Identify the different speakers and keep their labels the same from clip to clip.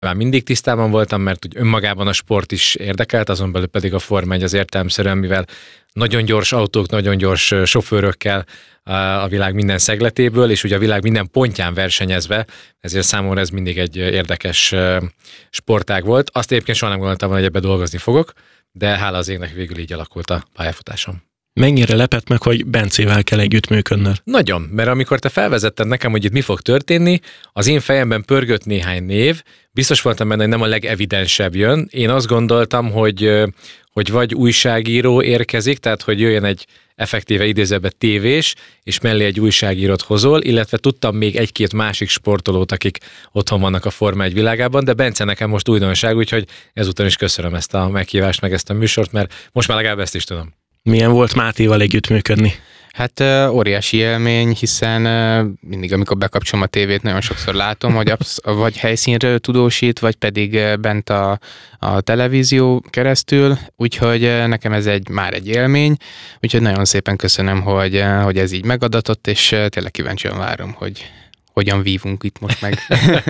Speaker 1: Már mindig tisztában voltam, mert úgy önmagában a sport is érdekelt, azon belül pedig a Forma 1 az értelemszerűen, mivel nagyon gyors autók, nagyon gyors sofőrökkel a világ minden szegletéből, és ugye a világ minden pontján versenyezve, ezért számomra ez mindig egy érdekes sportág volt. Azt egyébként soha nem gondoltam volna, hogy ebbe dolgozni fogok, de hála az égnek végül így alakult a pályafutásom.
Speaker 2: Mennyire lepett meg, hogy Bencével kell együttműködnöd?
Speaker 1: Nagyon, mert amikor te felvezetted nekem, hogy itt mi fog történni, az én fejemben pörgött néhány név, biztos voltam benne, hogy nem a legevidensebb jön. Én azt gondoltam, hogy vagy újságíró érkezik, tehát hogy jöjjön egy effektíve idézőbe tévés, és mellé egy újságírót hozol, illetve tudtam még egy-két másik sportolót, akik otthon vannak a Forma 1 világában, de Bence nekem most újdonság, úgyhogy ezúton is köszönöm ezt a meghívást, meg ezt a műsort, mert most már legalább ezt is tudom.
Speaker 2: Milyen volt Mátéval együttműködni?
Speaker 3: Hát óriási élmény, hiszen mindig, amikor bekapcsolom a tévét, nagyon sokszor látom, hogy vagy helyszínről tudósít, vagy pedig bent a televízió keresztül, úgyhogy nekem ez már egy élmény, úgyhogy nagyon szépen köszönöm, hogy ez így megadatott, és tényleg kíváncsian várom, hogy hogyan vívunk itt most meg.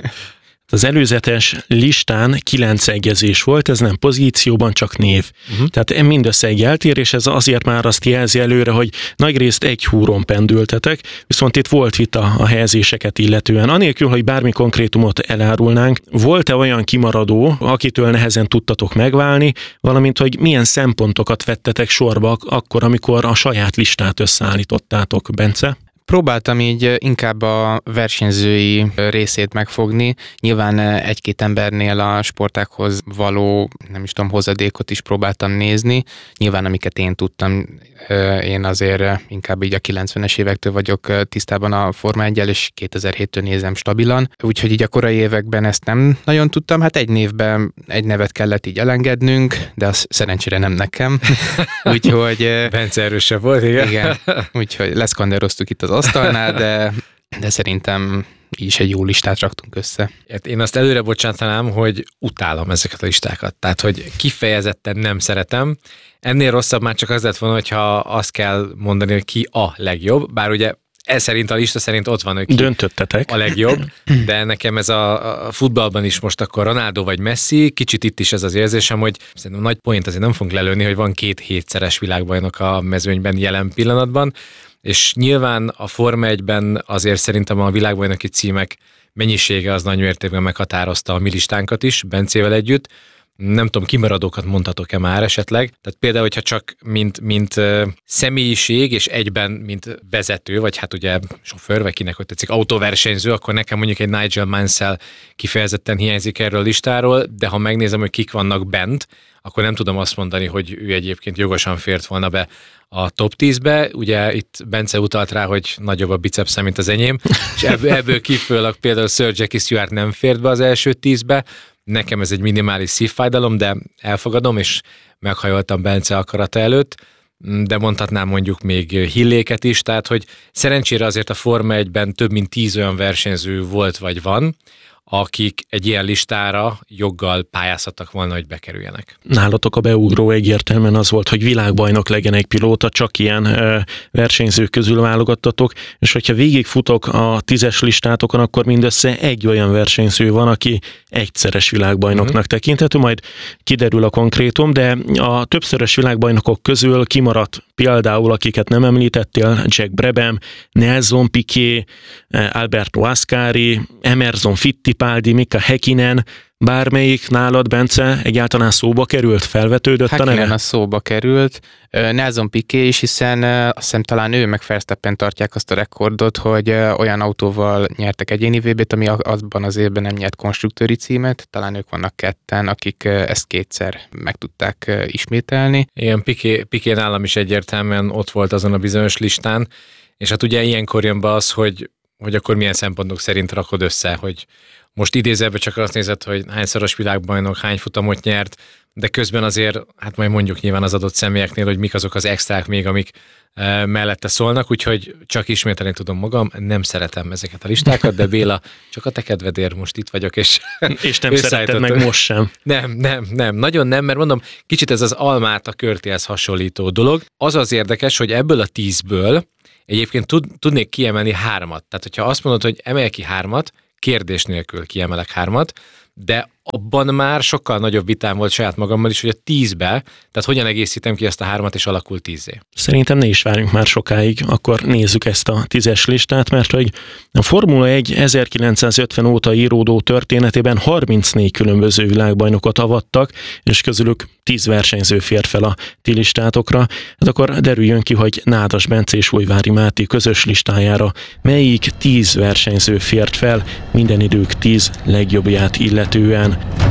Speaker 2: Az előzetes listán 9 egyezés volt, ez nem pozícióban, csak név. Tehát mindössze egy eltérés, ez azért már azt jelzi előre, hogy nagyrészt egy húron pendültetek, viszont itt volt vita a helyezéseket illetően. Anélkül, hogy bármi konkrétumot elárulnánk, volt-e olyan kimaradó, akitől nehezen tudtatok megválni, valamint, hogy milyen szempontokat vettetek sorba akkor, amikor a saját listát összeállítottátok, Bence?
Speaker 3: Próbáltam így inkább a versenyzői részét megfogni. Nyilván egy-két embernél a sportákhoz való, nem is tudom, hozadékot is próbáltam nézni. Nyilván amiket én tudtam, én azért inkább így a 90-es évektől vagyok tisztában a Forma 1-jel, és 2007-től nézem stabilan. Úgyhogy így a korai években ezt nem nagyon tudtam. Hát egy névben egy nevet kellett így elengednünk, de az szerencsére nem nekem. Úgyhogy...
Speaker 1: Bence erősebb volt, igen.
Speaker 3: Igen, úgyhogy leszkanderoztuk itt az asztalnál, de szerintem így is egy jó listát raktunk össze.
Speaker 1: Én azt előre bocsátanám, hogy utálom ezeket a listákat. Tehát, hogy kifejezetten nem szeretem. Ennél rosszabb már csak az lett volna, hogyha azt kell mondani, hogy ki a legjobb. Bár ugye ez szerint a lista szerint ott van, hogy ki
Speaker 2: döntöttetek a
Speaker 1: legjobb, de nekem ez a futballban is most akkor Ronaldo vagy Messi, kicsit itt is ez az érzésem, hogy szerintem nagy point azért nem fogunk lelőni, hogy van 2 hétszeres világbajnok a mezőnyben jelen pillanatban, és nyilván a Forma 1-ben azért szerintem a világbajnoki címek mennyisége az nagy mértékben meghatározta a mi listánkat is, Bencével együtt. Nem tudom, kimaradókat mondhatok-e már esetleg. Tehát például, hogyha csak mint személyiség, és egyben mint vezető, vagy hát ugye sofőr, vagy kinek hogy tetszik, autóversenyző, akkor nekem mondjuk egy Nigel Mansell kifejezetten hiányzik erről a listáról, de ha megnézem, hogy kik vannak bent, akkor nem tudom azt mondani, hogy ő egyébként jogosan fért volna be a top 10-be. Ugye itt Bence utalt rá, hogy nagyobb a bicepszem, mint az enyém, és ebből kifolyólag például Sir Jackie Stewart nem fért be az első 10-be. Nekem ez egy minimális szívfájdalom, de elfogadom, és meghajoltam Bence akarata előtt, de mondhatnám mondjuk még Hilléket is, tehát hogy szerencsére azért a Forma 1-ben több mint 10 olyan versenyző volt vagy van, akik egy ilyen listára joggal pályázhattak volna, hogy bekerüljenek.
Speaker 2: Nálatok a beugró egyértelműen az volt, hogy világbajnok legyen egy pilóta, csak ilyen versenyzők közül válogattatok, és hogyha végigfutok a 10-es listátokon, akkor mindössze egy olyan versenyző van, aki egyszeres világbajnoknak tekinthető, majd kiderül a konkrétum, de a többszörös világbajnokok közül kimaradt például, akiket nem említettél, Jack Brabham, Nelson Piquet, Alberto Ascari, Emerson Fittipaldi, Mika Häkkinen, bármelyik nálad, Bence, egyáltalán szóba került, felvetődött a neve?
Speaker 3: Häkkinen a szóba került, Nelson Piquet is, hiszen azt hiszem talán ő meg Verstappen tartják azt a rekordot, hogy olyan autóval nyertek egyéni VB-t, ami azban az évben nem nyert konstruktőri címet, talán ők vannak ketten, akik ezt 2-szer meg tudták ismételni.
Speaker 1: Igen, Piquet nálam is egyértelműen ott volt azon a bizonyos listán, és hát ugye ilyenkor jön be az, hogy akkor milyen szempontok szerint rakod össze, hogy most idézőben csak azt nézed, hogy hányszoros világbajnok, hány futamot nyert, de közben azért, hát majd mondjuk nyilván az adott személyeknél, hogy mik azok az extrák még, amik mellette szólnak, úgyhogy csak ismételni tudom magam, nem szeretem ezeket a listákat, de Béla, csak a te kedvedért most itt vagyok, és
Speaker 2: nem szereted meg most sem.
Speaker 1: Nem, nagyon nem, mert mondom, kicsit ez az almát a körtéhez hasonlító dolog. Az az érdekes, hogy ebből a 10-ből egyébként tudnék kiemelni 3-at. Tehát, hogyha azt mondod, hogy emelj ki 3-at, kérdés nélkül kiemelek 3-at, de abban már sokkal nagyobb vitám volt saját magammal is, hogy a 10-be, tehát hogyan egészítem ki ezt a 3-at, és alakul 10-é.
Speaker 2: Szerintem ne is várjunk már sokáig, akkor nézzük ezt a 10-es listát, mert hogy a Formula 1 1950 óta íródó történetében 34 különböző világbajnokot avattak, és közülük 10 versenyző fért fel a ti listátokra. Hát akkor derüljön ki, hogy Nádas Bence és Újvári Máté közös listájára melyik 10 versenyző fért fel minden idők 10 legjobbját illetően.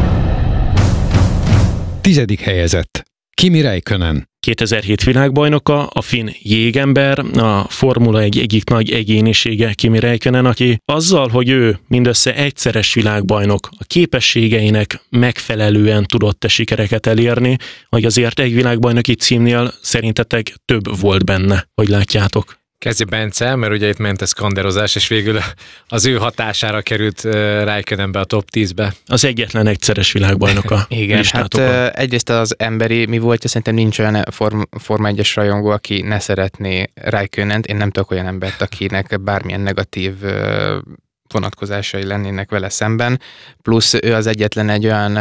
Speaker 4: 10. helyezett. Kimi Räikkönen.
Speaker 2: 2007 világbajnoka, a finn jégember, a Formula 1 egyik nagy egyénisége Kimi Räikkönen, aki azzal, hogy ő mindössze egyszeres világbajnok, a képességeinek megfelelően tudott sikereket elérni, hogy azért egy világbajnoki címnél szerintetek több volt benne, hogy látjátok?
Speaker 1: Kezdje Bence, mert ugye itt ment a szkanderozás, és végül az ő hatására került Räikkönenbe a top 10-be.
Speaker 2: Az egyetlen egyszeres világbajnoka.
Speaker 3: Igen, hát egyrészt az emberi mi voltja, szerintem nincs olyan Forma 1-es rajongó, aki ne szeretné Räikkönent. Én nem tudok olyan embert, akinek bármilyen negatív vonatkozásai lennének vele szemben, plusz ő az egyetlen egy olyan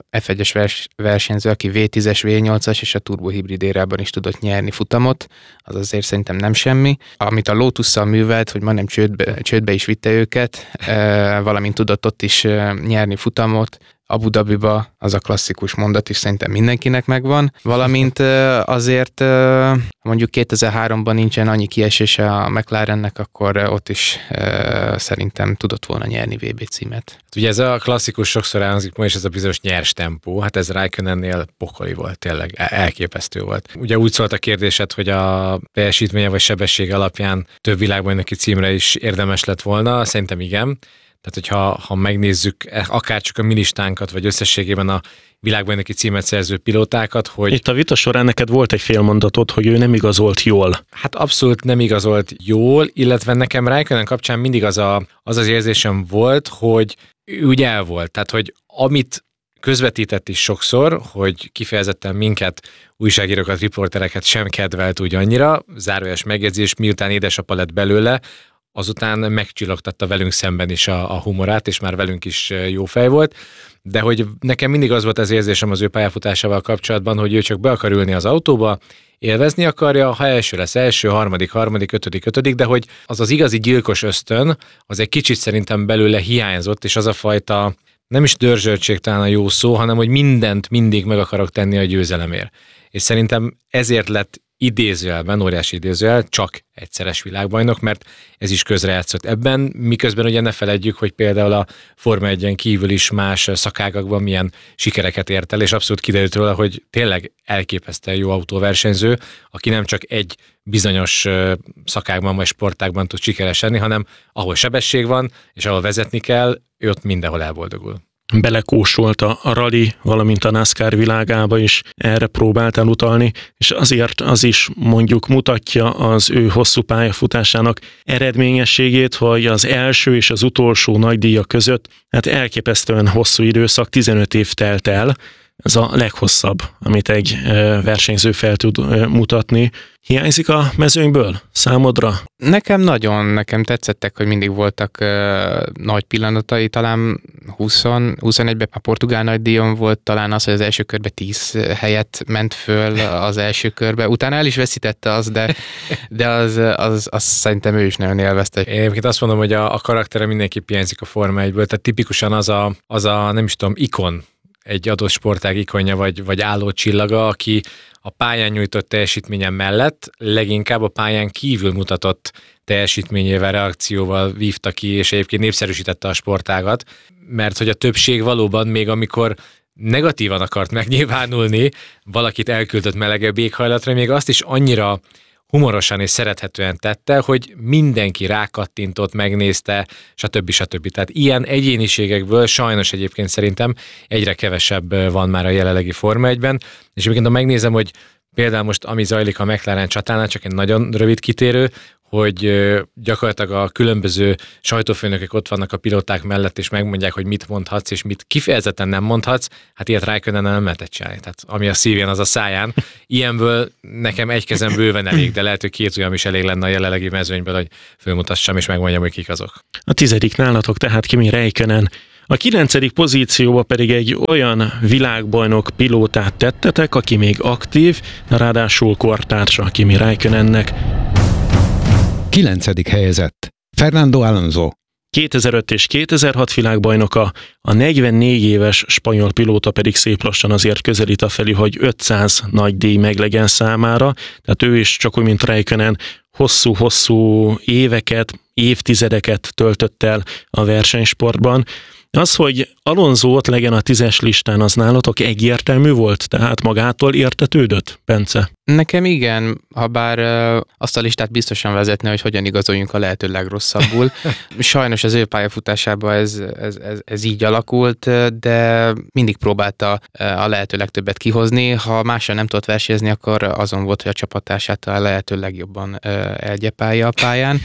Speaker 3: F1-es versenyző, aki V10-es, V8-as és a turbohibrid érában is tudott nyerni futamot, az azért szerintem nem semmi. Amit a Lotusszal művelt, hogy majdnem csődbe is vitte őket, valamint tudott ott is nyerni futamot, Abu Dhabiba, az a klasszikus mondat is szerintem mindenkinek megvan, valamint azért mondjuk 2003-ban nincsen annyi kiesése a McLarennek, akkor ott is szerintem tudott volna nyerni VB címet.
Speaker 1: Ugye ez a klasszikus sokszor elhangzik ma is, ez a bizonyos nyers tempó, hát ez Räikkönennél pokoli volt, tényleg elképesztő volt. Ugye úgy szólt a kérdésed, hogy a teljesítménye vagy sebessége alapján több világbajnoki címre is érdemes lett volna, szerintem igen. Tehát, hogyha megnézzük akár csak a mi listánkat, vagy összességében a világbajnoki címet szerző pilótákat, hogy...
Speaker 2: Itt a vita során neked volt egy félmondatod, hogy ő nem igazolt jól.
Speaker 1: Hát abszolút nem igazolt jól, illetve nekem Räikkönen kapcsán mindig az érzésem volt, hogy ő úgy el volt. Tehát, hogy amit közvetített is sokszor, hogy kifejezetten minket, újságírókat, riportereket sem kedvelt úgy annyira, zárójeles megjegyzés, miután édesapa lett belőle, azután megcsillogtatta velünk szemben is a humorát, és már velünk is jó fej volt, de hogy nekem mindig az volt az érzésem az ő pályafutásával kapcsolatban, hogy ő csak be akar ülni az autóba, élvezni akarja, ha első lesz első, harmadik, ötödik, de hogy az az igazi gyilkos ösztön, az egy kicsit szerintem belőle hiányzott, és az a fajta, nem is dörzsöltség talán a jó szó, hanem hogy mindent mindig meg akarok tenni a győzelemért. És szerintem ezért lett idézőjelben, óriási idézőjel, csak egyszeres világbajnok, mert ez is közrejátszott ebben, miközben ugye ne feledjük, hogy például a Forma 1-en kívül is más szakágakban milyen sikereket ért el, és abszolút kiderült róla, hogy tényleg elképesztően jó autóversenyző, aki nem csak egy bizonyos szakágban vagy sportágban tud sikeres lenni, hanem ahol sebesség van, és ahol vezetni kell, ő ott mindenhol elboldogul.
Speaker 2: Belekóstolt a rally, valamint a NASCAR világába is, erre próbáltál utalni, és azért az is mondjuk mutatja az ő hosszú pályafutásának eredményességét, hogy az első és az utolsó nagydíjak között hát elképesztően hosszú időszak, 15 év telt el, ez a leghosszabb, amit egy versenyző fel tud mutatni. Hiányzik a mezőnyből számodra?
Speaker 3: Nekem tetszettek, hogy mindig voltak nagy pillanatai, talán 21-ben a portugál nagydíjon volt talán az, hogy az első körbe 10 helyet ment föl az első körbe. Utána el is veszítette az, de az szerintem ő is nagyon élvezte.
Speaker 1: Én egyébként azt mondom, hogy a karaktere mindenképp hiányzik a Forma 1-ből, tehát tipikusan az a nem is tudom, ikon, egy adott sportág ikonja vagy álló csillaga, aki a pályán nyújtott teljesítménye mellett leginkább a pályán kívül mutatott teljesítményével, reakcióval vívta ki, és egyébként népszerűsítette a sportágat, mert hogy a többség valóban még amikor negatívan akart megnyilvánulni, valakit elküldött melegebb éghajlatra, még azt is annyira humorosan és szerethetően tette, hogy mindenki rákattintott, megnézte, stb. Tehát ilyen egyéniségekből sajnos egyébként szerintem egyre kevesebb van már a jelenlegi Forma 1-ben, és egyébként ha megnézem, hogy például most ami zajlik a McLaren csatánál, csak egy nagyon rövid kitérő, hogy gyakorlatilag a különböző sajtófőnökök ott vannak a pilóták mellett, és megmondják, hogy mit mondhatsz, és mit kifejezetten nem mondhatsz, hát ilyet Räikkönen nem lehetett csinálni. Tehát ami a szívén, az a száján. Ilyenből nekem egy kezem bőven elég, de lehet, hogy 2 ujjam is elég lenne a jelenlegi mezőnyből, hogy fölmutassam, és megmondjam, hogy kik azok.
Speaker 2: A 10. nálatok tehát Kimi Räikkönen, A 9. pozícióba pedig egy olyan világbajnok pilótát tettetek, aki még aktív, ráadásul kortársa Kimi Räikkönennek.
Speaker 4: 9. helyezett. Fernando Alonso.
Speaker 2: 2005 és 2006 világbajnoka, a 44 éves spanyol pilóta pedig szép lassan azért közelít afelé, hogy 500 nagy díj meglegyen számára, tehát ő is csak úgy, mint Räikkönen, hosszú-hosszú éveket, évtizedeket töltött el a versenysportban. Az, hogy Alonso ott legyen a 10-es listán, az nálatok egyértelmű volt? Tehát magától értetődött, Bence?
Speaker 3: Nekem igen, habár azt a listát biztosan vezetne, hogy hogyan igazoljunk a lehető legrosszabbul. Sajnos az ő pályafutásában ez így alakult, de mindig próbálta a lehető legtöbbet kihozni. Ha mással nem tudott versenyezni, akkor azon volt, hogy a csapattársát a lehető legjobban elgyepálja a pályán.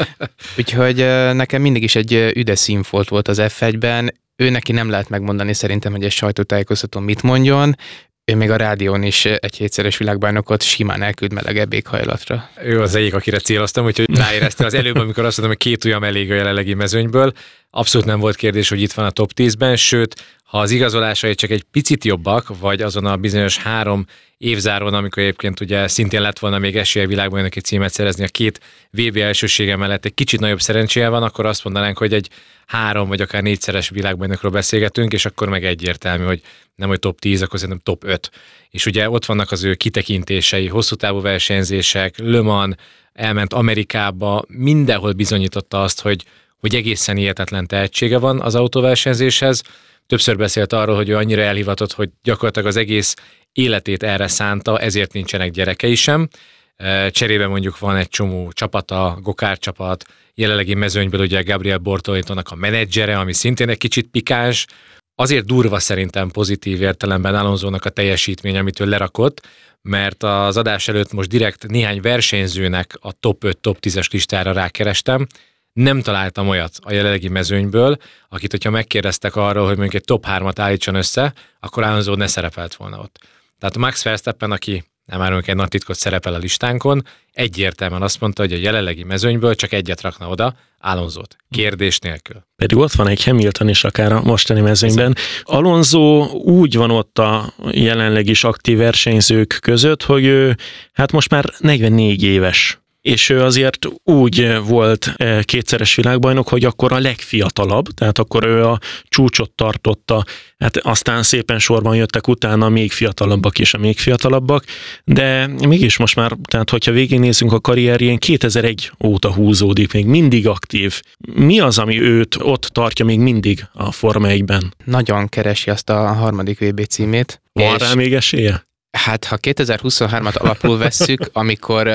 Speaker 3: Úgyhogy nekem mindig is egy üdes színfolt volt az F1-ben. Ő neki nem lehet megmondani szerintem, hogy egy sajtótájékoztatón mit mondjon. Ő még a rádión is egy 7-szeres világbajnokot simán elküld melegebb éghajlatra.
Speaker 1: Ő az egyik, akire céloztam, úgyhogy ráéreztél az előbb, amikor azt mondtam, hogy 2 ujjam elég a jelenlegi mezőnyből. Abszolút nem volt kérdés, hogy itt van a top 10-ben, sőt, ha az igazolásai csak egy picit jobbak, vagy azon a bizonyos 3 évzáron, amikor egyébként ugye szintén lett volna még esélye világbajnoki címet szerezni, a 2 VB elsősége mellett egy kicsit nagyobb szerencséje van, akkor azt mondanánk, hogy egy 3 vagy akár 4-szeres világbajnokról beszélgetünk, és akkor meg egyértelmű, hogy nem hogy top 10, akkor szerintem top 5. És ugye ott vannak az ő kitekintései, hosszú távú versenyzések, Le Mans, elment Amerikába, mindenhol bizonyította azt, hogy egészen hihetetlen tehetsége van az autóversenyzéshez. Többször beszélt arról, hogy ő annyira elhivatott, hogy gyakorlatilag az egész életét erre szánta, ezért nincsenek gyerekei sem. Cserébe mondjuk van egy csomó csapata, gokár csapat, jelenlegi mezőnyből ugye Gabriel Bortolitónak a menedzsere, ami szintén egy kicsit pikáns. Azért durva szerintem pozitív értelemben Alonsónak a teljesítmény, amit ő lerakott, mert az adás előtt most direkt néhány versenyzőnek a top 5, top 10-es listára rákerestem. Nem találtam olyat a jelenlegi mezőnyből, akit, hogyha megkérdeztek arról, hogy mondjuk egy top 3-at állítson össze, akkor Alonso ne szerepelt volna ott. Tehát a Max Verstappen, aki nem árulunk egy nagy titkot, szerepel a listánkon, egyértelműen azt mondta, hogy a jelenlegi mezőnyből csak egyet rakna oda, Alonsót. Kérdés nélkül.
Speaker 2: Pedig ott van egy Hamilton is akár a mostani mezőnyben. Alonso úgy van ott a jelenleg is aktív versenyzők között, hogy ő hát most már 44 éves. És ő azért úgy volt 2-szeres világbajnok, hogy akkor a legfiatalabb, tehát akkor ő a csúcsot tartotta, hát aztán szépen sorban jöttek utána még fiatalabbak és a még fiatalabbak, de mégis most már, tehát hogyha végignézzünk a karrierjén, 2001 óta húzódik, még mindig aktív. Mi az, ami őt ott tartja még mindig a Forma 1-ben?
Speaker 3: Nagyon keresi azt a 3. VB címét.
Speaker 2: Van rá még esélye?
Speaker 3: Hát, ha 2023-at alapul vesszük, amikor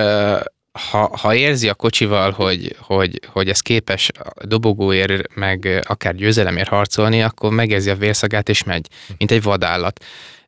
Speaker 3: ha érzi a kocsival, hogy ez képes dobogóért, meg akár győzelemért harcolni, akkor megérzi a vérszagát és megy, mint egy vadállat.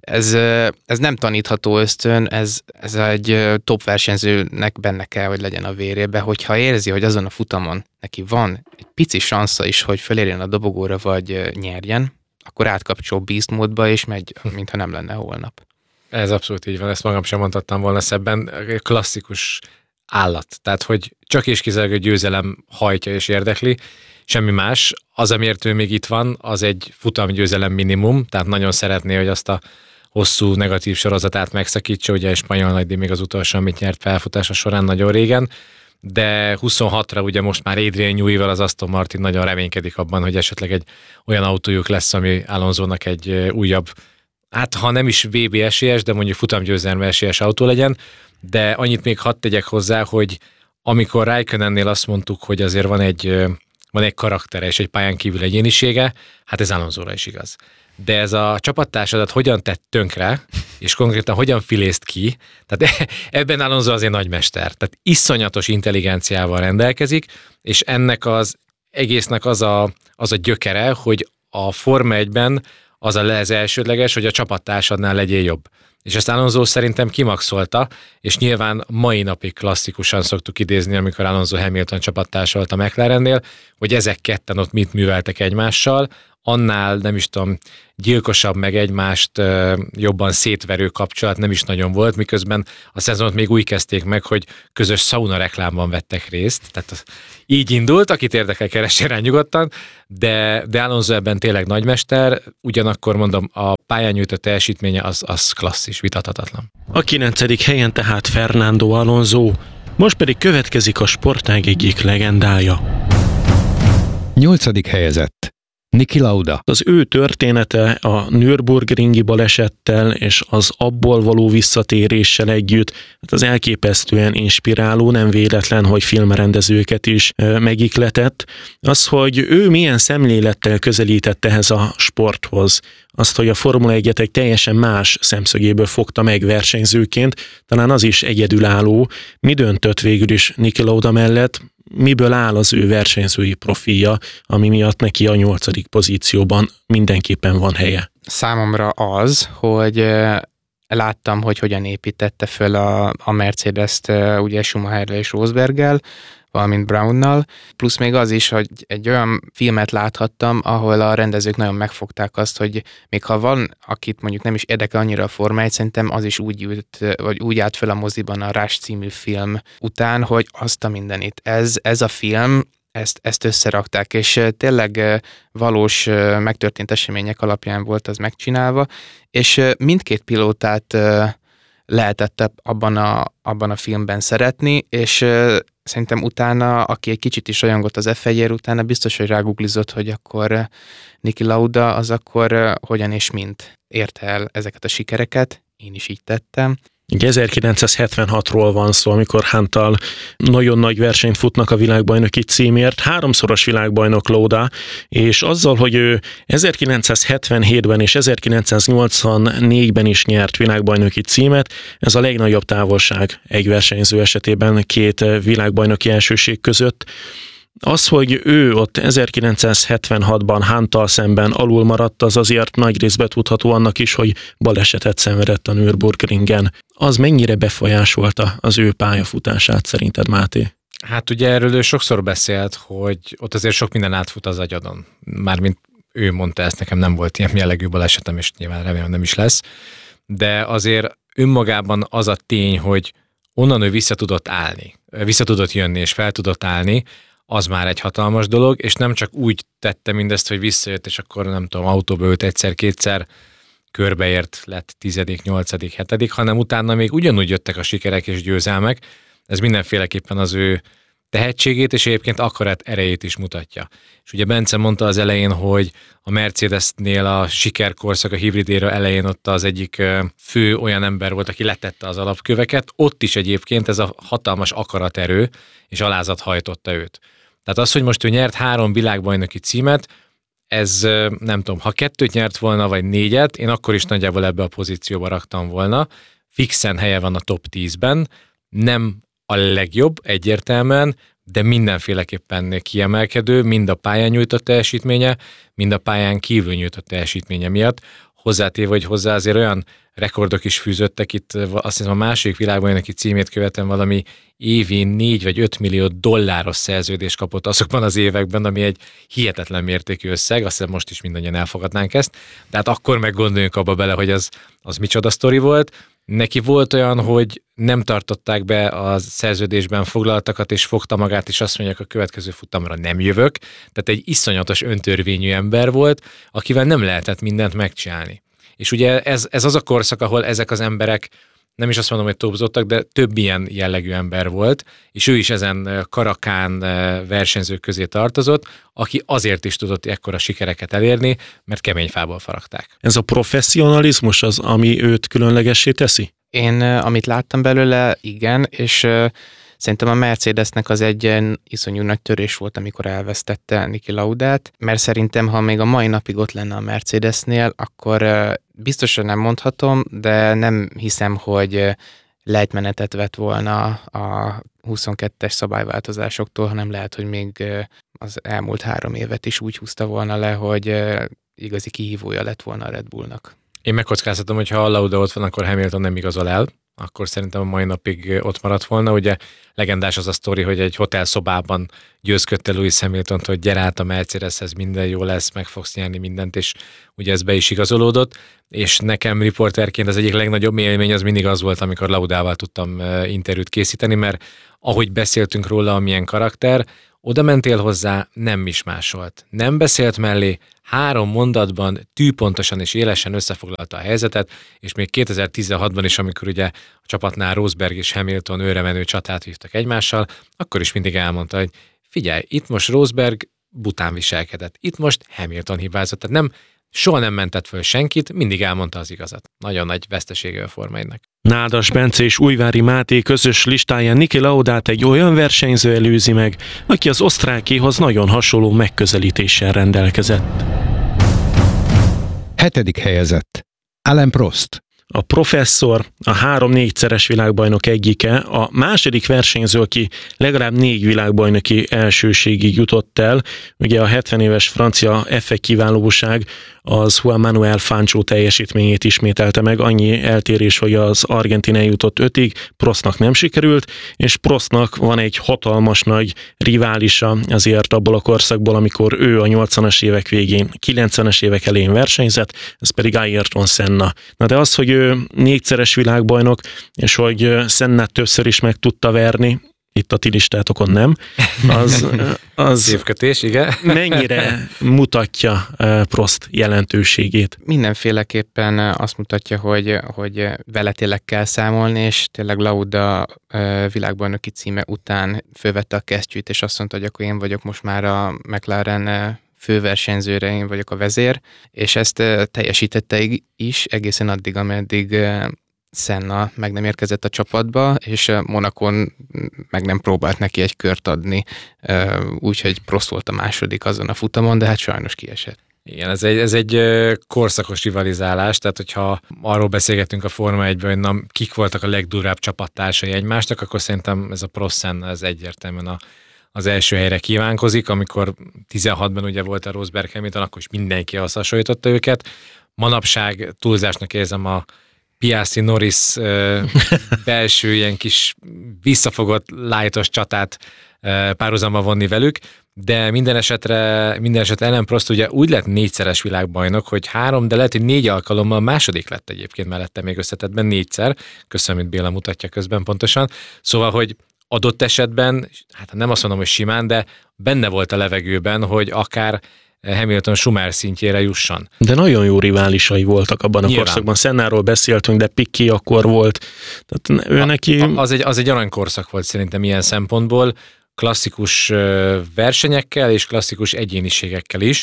Speaker 3: Ez nem tanítható ösztön, ez egy top versenyzőnek benne kell, hogy legyen a vérébe, hogyha érzi, hogy azon a futamon neki van egy pici sansza is, hogy fölérjen a dobogóra, vagy nyerjen, akkor átkapcsol beast módba, és megy, mintha nem lenne holnap.
Speaker 1: Ez abszolút így van, ezt magam sem mondhattam volna szebben. Klasszikus állat. Tehát, hogy csak és kizárólag a győzelem hajtja és érdekli, semmi más. Az, amiért ő még itt van, az egy futamgyőzelem minimum, tehát nagyon szeretné, hogy azt a hosszú negatív sorozatát megszakítsa, ugye a spanyol nagydíj még az utolsó, amit nyert felfutása során nagyon régen, de 26-ra ugye most már Adrian Newey-vel az Aston Martin nagyon reménykedik abban, hogy esetleg egy olyan autójuk lesz, ami Alonsónak egy újabb, hát ha nem is VB esélyes, de mondjuk futamgyőzelme esélyes autó legyen, de annyit még hadd tegyek hozzá, hogy amikor Räikkönennél azt mondtuk, hogy azért van egy karaktere és egy pályán kívül egyénisége, hát ez Alonsóra is igaz. De ez a csapattársadat hogyan tett tönkre, és konkrétan hogyan filészt ki, tehát ebben Alonso azért nagymester. Tehát iszonyatos intelligenciával rendelkezik, és ennek az egésznek az a gyökere, hogy a Forma 1-ben az elsődleges, hogy a csapattársadnál legyél jobb. És ezt Alonso szerintem kimaxolta, és nyilván mai napig klasszikusan szoktuk idézni, amikor Alonso Hamilton csapattársa volt a McLarennél, hogy ezek ketten ott mit műveltek egymással, annál, nem is tudom, gyilkosabb, meg egymást jobban szétverő kapcsolat nem is nagyon volt, miközben a szezonot még úgy kezdték meg, hogy közös sauna reklámban vettek részt, tehát így indult, akit érdekel, keressen rá nyugodtan, de Alonso ebben tényleg nagymester, ugyanakkor mondom, a pályán nyújtott teljesítménye az klasszis, vitathatatlan.
Speaker 2: A 9. helyen tehát Fernando Alonso, most pedig következik a sportág egyik legendája.
Speaker 4: 8. helyezett. Niki Lauda.
Speaker 2: Az ő története a Nürburgringi balesettel és az abból való visszatéréssel együtt, hát az elképesztően inspiráló, nem véletlen, hogy filmrendezőket is megikletett. Az, hogy ő milyen szemlélettel közelített ehhez a sporthoz, azt, hogy a Formula 1-et egy teljesen más szemszögéből fogta meg versenyzőként, talán az is egyedülálló. Mi döntött végül is Niki Lauda mellett? Miből áll az ő versenyzői profilja, ami miatt neki a 8. pozícióban mindenképpen van helye?
Speaker 3: Számomra az, hogy láttam, hogy hogyan építette föl a Mercedes-t ugye Schumacherrel és Rosberggel, valamint Brownnal, plusz még az is, hogy egy olyan filmet láthattam, ahol a rendezők nagyon megfogták azt, hogy még ha van, akit mondjuk nem is érdekel annyira a Forma 1, szerintem az is úgy állt fel a moziban a Rush című film után, hogy azt a mindenit. Ez a film, ezt összerakták, és tényleg valós megtörtént események alapján volt az megcsinálva, és mindkét pilótát lehetett abban a filmben szeretni, és szerintem utána, aki egy kicsit is rajongott az F1-ért, utána biztos, hogy ráguglizott, hogy akkor Niki Lauda az akkor hogyan és mint érte el ezeket a sikereket. Én is így tettem.
Speaker 2: 1976-ról van szó, amikor Hunttal nagyon nagy versenyt futnak a világbajnoki címért, 3-szoros világbajnok Lauda, és azzal, hogy ő 1977-ben és 1984-ben is nyert világbajnoki címet, ez a legnagyobb távolság egy versenyző esetében két világbajnoki elsőség között. Az, hogy ő ott 1976-ban Hunttal szemben alul maradt, az azért nagy részben tudható annak is, hogy balesetet szenvedett a Nürburgringen. Az mennyire befolyásolta az ő pályafutását szerinted, Máté?
Speaker 1: Hát ugye erről ő sokszor beszélt, hogy ott azért sok minden átfut az agyadon. Mármint ő mondta ezt, nekem nem volt ilyen jellegű balesetem, és nyilván remélem nem is lesz. De azért önmagában az a tény, hogy onnan ő vissza tudott jönni, és fel tudott állni, az már egy hatalmas dolog, és nem csak úgy tette mindezt, hogy visszajött, és akkor nem tudom, autóba ült egyszer-kétszer, körbeért, lett 10., 8., 7., hanem utána még ugyanúgy jöttek a sikerek és győzelmek. Ez mindenféleképpen az ő tehetségét, és egyébként akarat erejét is mutatja. És ugye Bence mondta az elején, hogy a Mercedesnél a sikerkorszak, a hibridéra elején ott az egyik fő olyan ember volt, aki letette az alapköveket, ott is egyébként ez a hatalmas akaraterő és alázat hajtotta őt. Tehát az, hogy most ő nyert 3 világbajnoki címet, ez nem tudom, ha 2 nyert volna, vagy 4, én akkor is nagyjából ebbe a pozícióba raktam volna. Fixen helye van a top 10-ben, nem a legjobb egyértelműen, de mindenféleképpen kiemelkedő, mind a pályán nyújtott teljesítménye, mind a pályán kívül nyújtott teljesítménye miatt. Hozzátéve, hogy hozzá azért olyan rekordok is fűzöttek, itt azt hiszem a második világbajnoki címét követően valami évi 4 vagy 5 millió dolláros szerződést kapott azokban az években, ami egy hihetetlen mértékű összeg, azt hiszem most is mindannyian elfogadnánk ezt, tehát akkor meg gondoljunk abba bele, hogy az micsoda sztori volt. Neki volt olyan, hogy nem tartották be a szerződésben foglaltakat, és fogta magát, és azt mondják, a következő futamra nem jövök. Tehát egy iszonyatos öntörvényű ember volt, akivel nem lehetett mindent megcsinálni. És ugye ez az a korszak, ahol ezek az emberek, nem is azt mondom, hogy topzottak, de több ilyen jellegű ember volt, és ő is ezen karakán versenyzők közé tartozott, aki azért is tudott ekkora sikereket elérni, mert kemény fából faragták.
Speaker 2: Ez a professzionalizmus az, ami őt különlegessé teszi?
Speaker 3: Én, amit láttam belőle, igen, és szerintem a Mercedesnek az egy iszonyú nagy törés volt, amikor elvesztette Niki Laudát, mert szerintem, ha még a mai napig ott lenne a Mercedesnél, akkor biztosan nem mondhatom, de nem hiszem, hogy lejtmenetet vett volna a 22-es szabályváltozásoktól, hanem lehet, hogy még az elmúlt 3 évet is úgy húzta volna le, hogy igazi kihívója lett volna a Red Bullnak.
Speaker 1: Én megkockáztatom, hogy ha a Lauda ott van, akkor Hamilton nem igazol el, akkor szerintem a mai napig ott maradt volna. Ugye legendás az a sztori, hogy egy hotelszobában győzködte Lewis Hamiltont, hogy gyere át a Mercedeshez, minden jó lesz, meg fogsz nyerni mindent, és ugye ez be is igazolódott, és nekem riporterként az egyik legnagyobb élmény az mindig az volt, amikor Laudával tudtam interjút készíteni, mert ahogy beszéltünk róla, amilyen karakter, oda mentél hozzá, nem is másolt. Nem beszélt mellé, 3 mondatban tűpontosan és élesen összefoglalta a helyzetet, és még 2016-ban is, amikor ugye a csapatnál Rosberg és Hamilton őremenő csatát vívtak egymással, akkor is mindig elmondta, hogy figyelj, itt most Rosberg bután viselkedett, itt most Hamilton hibázott, tehát soha nem mentett föl senkit, mindig elmondta az igazat. Nagyon nagy vesztesége a Forma 1-nek.
Speaker 2: Nádas Bence és Újvári Máté közös listáján Niki Laudát egy olyan versenyző előzi meg, aki az osztrákéhoz nagyon hasonló megközelítéssel rendelkezett.
Speaker 4: 7. helyezett. Alain Prost.
Speaker 2: A professzor a 3-4-szeres világbajnok egyike, a második versenyző, aki legalább 4 világbajnoki elsőségig jutott el. Ugye a 70 éves francia F1 kiválóság az Juan Manuel Fangio teljesítményét ismételte meg, annyi eltérés, hogy az argentin eljutott 5-ig, Prostnak nem sikerült, és Prostnak van egy hatalmas nagy riválisa azért abból a korszakból, amikor ő a 80-as évek végén, 90-es évek elején versenyzett, ez pedig Ayrton Senna. Na de az, hogy ő 4-szeres világbajnok, és hogy Sennát többször is meg tudta verni, itt a ti listátokon nem, az
Speaker 1: Szívkötés, igen.
Speaker 2: mennyire mutatja Prost jelentőségét?
Speaker 3: Mindenféleképpen azt mutatja, hogy vele tényleg kell számolni, és tényleg Lauda világbajnoki címe után fölvette a kesztyűt, és azt mondta, hogy akkor én vagyok most már a McLaren főversenyzőre, én vagyok a vezér, és ezt teljesítette is egészen addig, ameddig Senna meg nem érkezett a csapatba, és Monacon meg nem próbált neki egy kört adni, úgyhogy Prost volt a második azon a futamon, de hát sajnos kiesett.
Speaker 1: Igen, ez egy korszakos rivalizálás, tehát hogyha arról beszélgetünk a Forma 1-ben, hogy kik voltak a legdurvább csapattársai egymásnak, akkor szerintem ez a Prost-Senna ez egyértelműen az első helyre kívánkozik, amikor 16-ban ugye volt a Rosberg Hamilton, akkor is mindenki azt hasonlította őket. Manapság túlzásnak érzem a Piastri Norris belső ilyen kis visszafogott lightos csatát párhuzamba vonni velük, de minden esetre Alain Prost ugye úgy lett 4-szeres világbajnok, hogy 3, de lehet, hogy 4 alkalommal második lett egyébként mellette még összetettben 4-szer. Köszönöm, hogy Béla mutatja közben pontosan. Szóval, hogy adott esetben, hát nem azt mondom, hogy simán, de benne volt a levegőben, hogy akár Hamilton Schumacher szintjére jusson.
Speaker 2: De nagyon jó riválisai voltak abban a korszakban. Sennáról beszéltünk, de Piquet akkor volt. Tehát ő neki...
Speaker 1: Az egy aranykorszak volt szerintem ilyen szempontból, klasszikus versenyekkel és klasszikus egyéniségekkel is,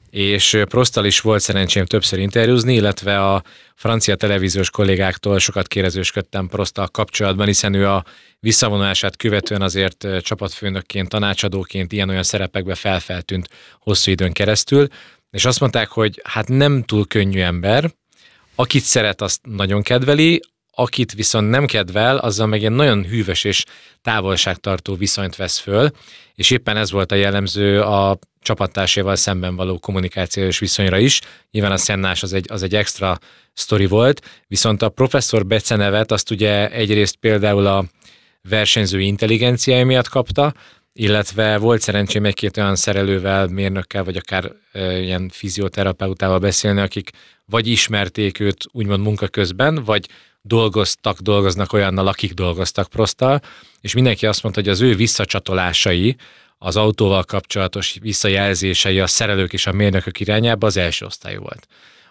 Speaker 1: és Prosttal is volt szerencsém többször interjúzni, illetve a francia televíziós kollégáktól sokat kérdezősködtem Prosttal kapcsolatban, hiszen ő a visszavonulását követően azért csapatfőnökként, tanácsadóként ilyen-olyan szerepekbe feltűnt hosszú időn keresztül, és azt mondták, hogy hát nem túl könnyű ember, akit szeret, azt nagyon kedveli, akit viszont nem kedvel, azzal meg egy nagyon hűvös és távolságtartó viszonyt vesz föl, és éppen ez volt a jellemző a csapattársával szemben való kommunikációs viszonyra is. Nyilván a Sennás az egy extra sztori volt, viszont a professzor becenevet azt ugye egyrészt például a versenyzői intelligenciája miatt kapta, illetve volt szerencsém egy-két olyan szerelővel, mérnökkel, vagy akár ilyen fizioterapeutával beszélni, akik vagy ismerték őt úgymond munka közben, vagy dolgoznak olyannal, akik dolgoztak Prosttal, és mindenki azt mondta, hogy az ő visszacsatolásai, az autóval kapcsolatos visszajelzései a szerelők és a mérnökök irányába az első osztályú volt.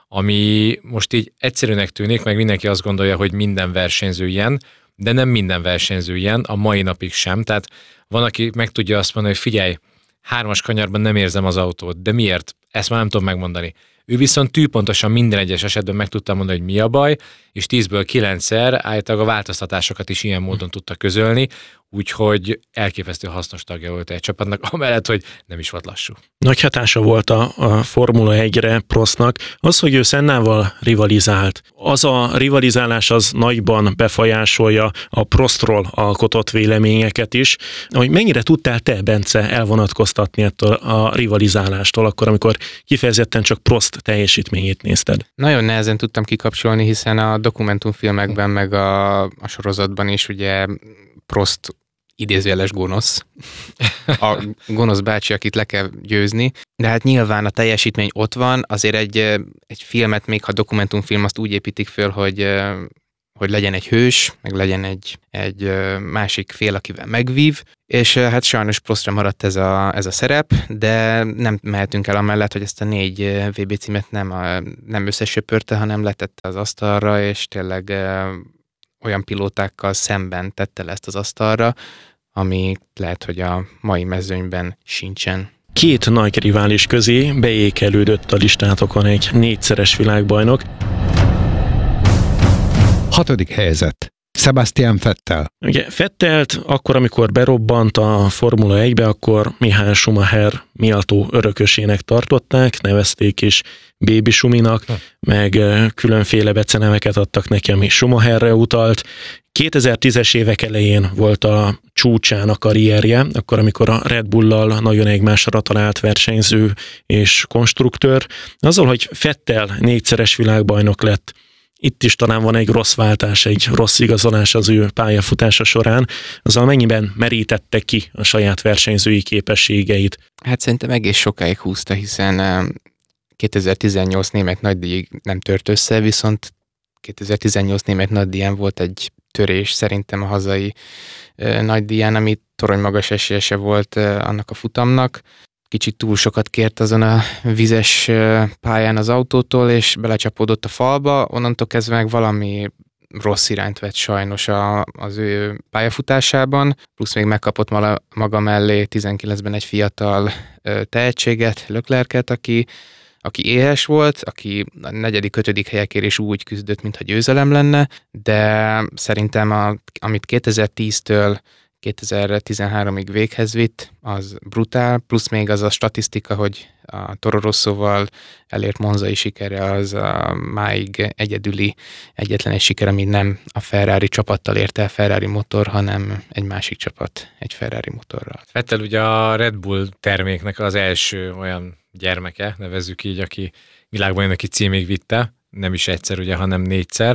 Speaker 1: Ami most így egyszerűnek tűnik, meg mindenki azt gondolja, hogy minden versenyző ilyen, de nem minden versenyző ilyen, a mai napig sem. Tehát van, aki meg tudja azt mondani, hogy figyelj, 3-as kanyarban nem érzem az autót, de miért? Ezt már nem tudom megmondani. Ő viszont tűpontosan minden egyes esetben meg tudta mondani, hogy mi a baj, és 10-ből 9-szer állítólag a változtatásokat is ilyen módon tudta közölni, úgyhogy elképesztő hasznos tagja volt egy csapatnak, amellett, hogy nem is volt lassú.
Speaker 2: Nagy hatása volt a Formula 1-re Prostnak az, hogy ő Sennával rivalizált. Az a rivalizálás az nagyban befolyásolja a Prostról alkotott véleményeket is. Hogy mennyire tudtál te, Bence, elvonatkoztatni ettől a rivalizálástól, akkor, amikor kifejezetten csak Prost teljesítményét nézted?
Speaker 3: Nagyon nehezen tudtam kikapcsolni, hiszen a dokumentumfilmekben, meg a sorozatban is ugye Prost idézőjeles gonosz. A gonosz bácsi, akit le kell győzni. De hát nyilván a teljesítmény ott van, azért egy filmet, még ha dokumentumfilm, azt úgy építik föl, hogy legyen egy hős, meg legyen egy másik fél, akivel megvív, és hát sajnos Prostra maradt ez a szerep, de nem mehetünk el amellett, hogy ezt a 4 VB címet nem összesöpörte, hanem letette az asztalra, és tényleg olyan pilótákkal szemben tette le ezt az asztalra, ami lehet, hogy a mai mezőnyben sincsen.
Speaker 2: 2 nagy rivális közé beékelődött a listátokon egy 4-szeres világbajnok.
Speaker 4: 6. helyzet. Sebastian Vettel.
Speaker 2: Ugye Vettelt akkor, amikor berobbant a Formula 1-be, akkor Michael Schumacher méltó örökösének tartották, nevezték is Baby Schuminak, meg különféle beceneveket adtak neki, ami Schumacherre utalt. 2010-es évek elején volt a csúcsán a karrierje, akkor, amikor a Red Bull-lal nagyon egymásra talált versenyző és konstruktőr. Azzal, hogy Vettel 4-szeres világbajnok lett, itt is talán van egy rossz váltás, egy rossz igazolás az ő pályafutása során, azzal mennyiben merítette ki a saját versenyzői képességeit?
Speaker 3: Hát szerintem egész sokáig húzta, hiszen 2018 német nagydíjig nem tört össze, viszont 2018 német nagydíján volt egy törés szerintem a hazai nagydíján, ami torony magas esélyese volt annak a futamnak. Kicsit túl sokat kért azon a vizes pályán az autótól, és belecsapódott a falba, onnantól kezdve meg valami rossz irányt vett sajnos az ő pályafutásában, plusz még megkapott maga mellé 19-ben egy fiatal tehetséget, Leclerc-et, aki éhes volt, aki a 4.-5. helyekért is úgy küzdött, mintha győzelem lenne, de szerintem amit 2010-től 2013-ig véghez vitt, az brutál, plusz még az a statisztika, hogy a Toro Rosszóval elért monzai sikere az a máig egyetlen egy siker, ami nem a Ferrari csapattal ért el Ferrari motor, hanem egy másik csapat egy Ferrari motorral.
Speaker 1: Vettel ugye a Red Bull terméknek az első olyan gyermeke, nevezzük így, aki világbajnoki címig vitte, nem is egyszer ugye, hanem 4-szer.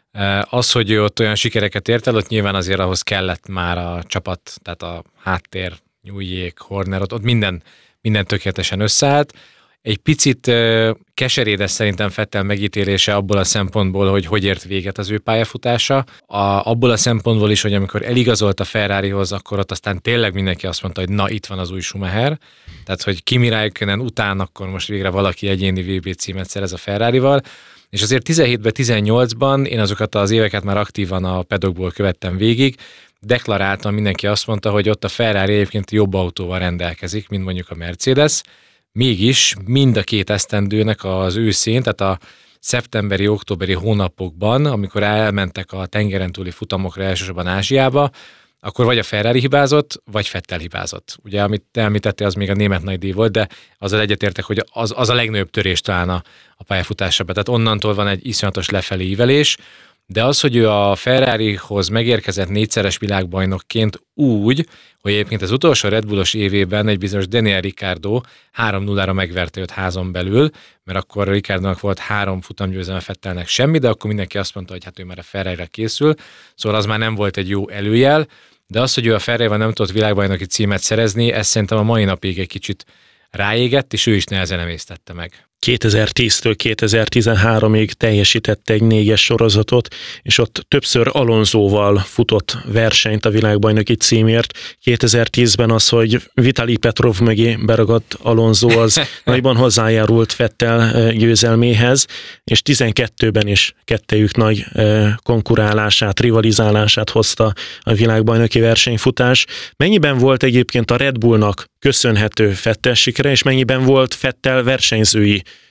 Speaker 1: Az, hogy ő ott olyan sikereket ért el, ott nyilván azért ahhoz kellett már a csapat, tehát a háttér, nyújjék, Horner, ott minden tökéletesen összeállt. Egy picit keserédes szerintem Vettel megítélése abból a szempontból, hogy ért véget az ő pályafutása. Abból a szempontból is, hogy amikor eligazolt a Ferrarihoz, akkor ott aztán tényleg mindenki azt mondta, hogy na, itt van az új Schumacher. Tehát, hogy Kimi Räikkönen után akkor most végre valaki egyéni VB címet szerez a Ferrarival. És azért 17-ben, 18-ban én azokat az éveket már aktívan a paddockból követtem végig, deklaráltan mindenki azt mondta, hogy ott a Ferrari egyébként jobb autóval rendelkezik, mint mondjuk a Mercedes, mégis mind a 2 esztendőnek az őszén, tehát a szeptemberi, októberi hónapokban, amikor elmentek a tengeren túli futamokra, elsősorban Ázsiába, akkor vagy a Ferrari hibázott, vagy Vettel hibázott. Ugye, amit te említettél, az még a német nagydíj volt, de azzal egyetértek, hogy az a legnagyobb törés talán a pályafutásában. Tehát onnantól van egy iszonyatos lefelé ívelés, de az, hogy ő a Ferrarihoz megérkezett 4-szeres világbajnokként úgy, hogy egyébként az utolsó Red Bullos évében egy bizonyos Daniel Ricciardo 3-0-ra megverte őt házon belül, mert akkor Ricciardónak volt 3 futamgyőzelme, Vettelnek semmi, de akkor mindenki azt mondta, hogy hát ő már a Ferrarira készül, szóval az már nem volt egy jó előjel, de az, hogy ő a Ferrarival nem tudott világbajnoki címet szerezni, ez szerintem a mai napig egy kicsit ráégett, és ő is nehezen emésztette meg.
Speaker 2: 2010-től 2013-ig teljesítette egy 4-es sorozatot, és ott többször Alonsóval futott versenyt a világbajnoki címért. 2010-ben az, hogy Vitali Petrov mögé beragadt Alonso, az nagyban hozzájárult Vettel győzelméhez, és 12-ben is kettejük nagy konkurálását, rivalizálását hozta a világbajnoki versenyfutás. Mennyiben volt egyébként a Red Bullnak köszönhető Vettel sikere, és mennyiben volt Vettel versenyzői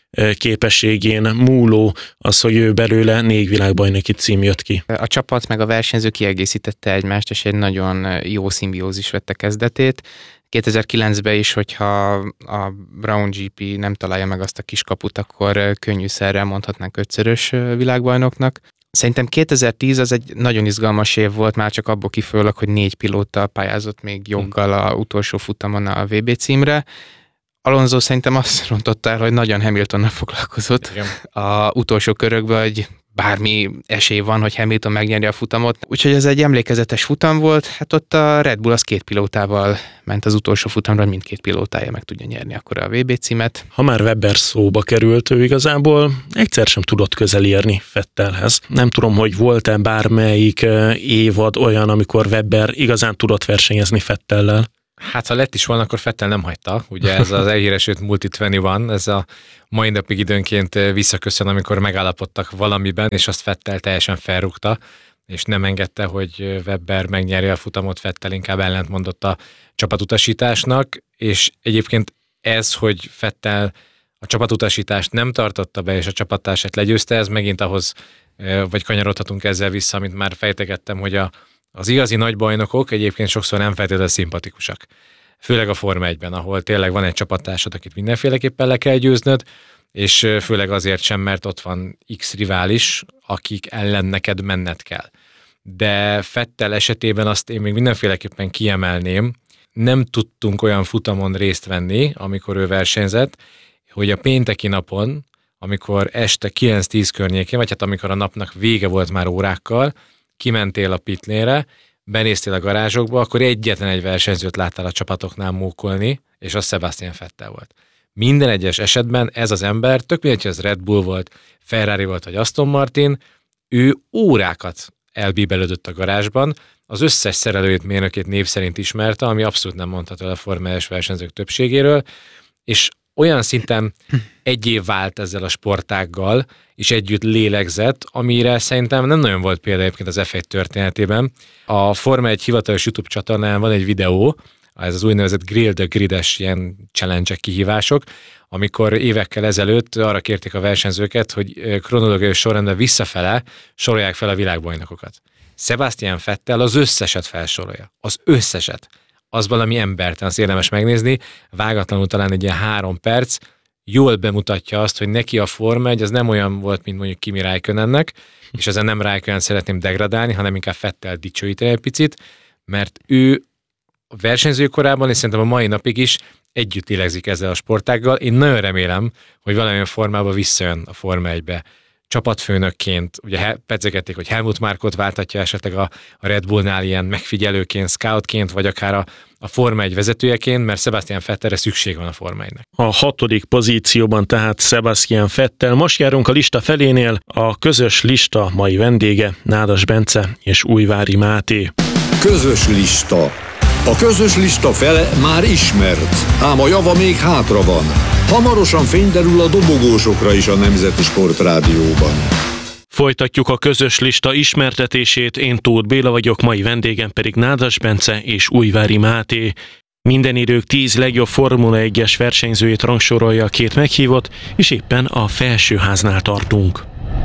Speaker 2: képességén múló az, hogy ő belőle 4 világbajnoki cím jött ki.
Speaker 3: A csapat meg a versenyző kiegészítette egymást, és egy nagyon jó szimbiózis vette kezdetét. 2009-ben is, hogyha a Brown GP nem találja meg azt a kiskaput, akkor könnyűszerrel mondhatnánk 5-szörös világbajnoknak. Szerintem 2010 az egy nagyon izgalmas év volt, már csak abból kifolyólag, hogy 4 pilóta pályázott még joggal a utolsó futamon a VB címre. Alonso szerintem azt rontotta el, hogy nagyon Hamiltonnal foglalkozott. Igen. A utolsó körökben, hogy bármi esély van, hogy Hamilton megnyeri a futamot. Úgyhogy ez egy emlékezetes futam volt. Hát ott a Red Bull az 2 pilótával ment az utolsó futamra, hogy mindkét pilótája meg tudja nyerni akkor a VB címet.
Speaker 2: Ha már Webber szóba került, ő igazából egyszer sem tudott közel érni Vettelhez. Nem tudom, hogy volt-e bármelyik évad olyan, amikor Webber igazán tudott versenyezni Vettellel.
Speaker 1: Hát ha lett is volna, akkor Vettel nem hagyta. Ugye ez az elhíresült Multi-21, ez a mai napig időnként visszaköszön, amikor megállapodtak valamiben, és azt Vettel teljesen felrúgta, és nem engedte, hogy Webber megnyerje a futamot, Vettel inkább ellentmondott a csapatutasításnak, és egyébként ez, hogy Vettel a csapatutasítást nem tartotta be, és a csapattársát legyőzte, ez megint ahhoz, vagy kanyarodhatunk ezzel vissza, amit már fejtegettem, hogy az igazi nagybajnokok egyébként sokszor nem feltétlenül szimpatikusak. Főleg a Forma 1-ben, ahol tényleg van egy csapattársad, akit mindenféleképpen le kell győznöd, és főleg azért sem, mert ott van X rivális, akik ellen neked menned kell. De Vettel esetében azt én még mindenféleképpen kiemelném, nem tudtunk olyan futamon részt venni, amikor ő versenyzett, hogy a pénteki napon, amikor este 9-10 környékén, vagy hát amikor a napnak vége volt már órákkal, kimentél a pitlére, benéztél a garázsokba, akkor egyetlen egy versenyzőt láttál a csapatoknál mókolni, és az Sebastian Vettel volt. Minden egyes esetben ez az ember, tök mindegy, hogy az Red Bull volt, Ferrari volt, vagy Aston Martin, ő órákat elbíbelődött a garázsban, az összes szerelőjét, mérnökét név szerint ismerte, ami abszolút nem mondható el a Forma 1-es versenyzők többségéről, és olyan szinten egyé vált ezzel a sportággal, és együtt lélegzett, amire szerintem nem nagyon volt példa egyébként az F1 történetében. A Forma 1 hivatalos YouTube csatornán van egy videó, ez az úgynevezett Grill the Grid-es ilyen challenge-ek, kihívások, amikor évekkel ezelőtt arra kérték a versenyzőket, hogy kronológiai sorrendben visszafele sorolják fel a világbajnokokat. Sebastian Vettel az összeset felsorolja. Az összeset. Az valami embertelen, az érdemes megnézni, vágatlanul talán egy ilyen 3 perc, jól bemutatja azt, hogy neki a Forma 1 az nem olyan volt, mint mondjuk Kimi Räikkönennek, és ezen nem Räikkönen szeretném degradálni, hanem inkább Vettel dicsőíteni egy picit, mert ő a versenyzőkorában, és szerintem a mai napig is együtt lélegzik ezzel a sportággal. Én nagyon remélem, hogy valamilyen formában visszajön a Forma 1-be. Csapatfőnökként, ugye pedzegették, hogy Helmut Markot váltatja esetleg a Red Bullnál ilyen megfigyelőként, scoutként, vagy akár a Forma 1 vezetőjeként, mert Sebastian Vettelre szükség van a Forma 1-nek.
Speaker 2: A 6. pozícióban tehát Sebastian Vettel. Most járunk a lista felénél, a közös lista mai vendége Nádas Bence és Újvári Máté.
Speaker 5: Közös lista. A közös lista fele már ismert, ám a java még hátra van. Hamarosan fényderül a dobogósokra is a Nemzeti Sportrádióban.
Speaker 2: Folytatjuk a közös lista ismertetését, én Tóth Béla vagyok, mai vendégem pedig Nádas Bence és Újvári Máté. Minden idők 10 legjobb Formula 1-es versenyzőjét rangsorolja a 2 meghívott, és éppen a felsőháznál tartunk.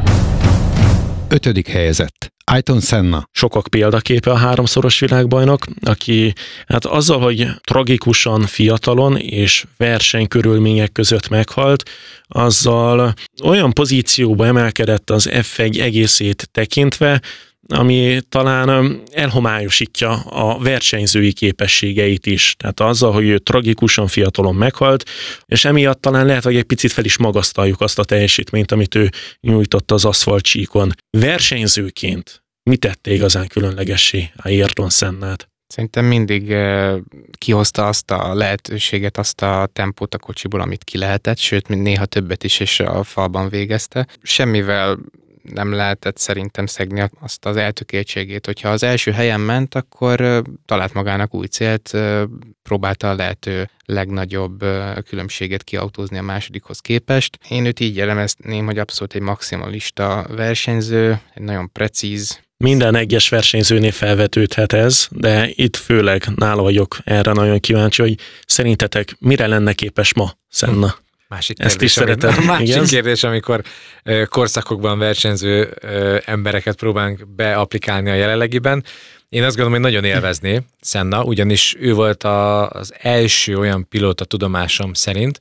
Speaker 4: 5. helyezett. Ayrton Senna.
Speaker 2: Sokak példaképe a 3-szoros világbajnok, aki hát azzal, hogy tragikusan fiatalon és versenykörülmények között meghalt, azzal olyan pozícióba emelkedett az F1 egészét tekintve, ami talán elhomályosítja a versenyzői képességeit is. Tehát azzal, hogy ő tragikusan fiatalon meghalt, és emiatt talán lehet, hogy egy picit fel is magasztaljuk azt a teljesítményt, amit ő nyújtott az aszfaltcsíkon. Versenyzőként mi tette igazán különlegessé Ayrton Sennát?
Speaker 3: Szerintem mindig kihozta azt a lehetőséget, azt a tempót a kocsiból, amit ki lehetett, sőt, néha többet is, és a falban végezte. Semmivel nem lehetett szerintem szegni azt az eltökéltségét, hogyha az első helyen ment, akkor talált magának új célt, próbálta a lehető legnagyobb különbséget kiautózni a másodikhoz képest. Én őt így jellemezném, hogy abszolút egy maximalista versenyző, egy nagyon precíz.
Speaker 2: Minden egyes versenyzőnél felvetődhet ez, de itt főleg nála vagyok erre nagyon kíváncsi, hogy szerintetek mire lenne képes ma Senna?
Speaker 1: Másik
Speaker 2: Ezt
Speaker 1: kérdés,
Speaker 2: is szeretem.
Speaker 1: Másik
Speaker 2: Igen.
Speaker 1: kérdés, amikor korszakokban versenyző embereket próbálunk beapplikálni a jelenlegiben. Én azt gondolom, hogy nagyon élvezné Senna, ugyanis ő volt az első olyan pilóta tudomásom szerint,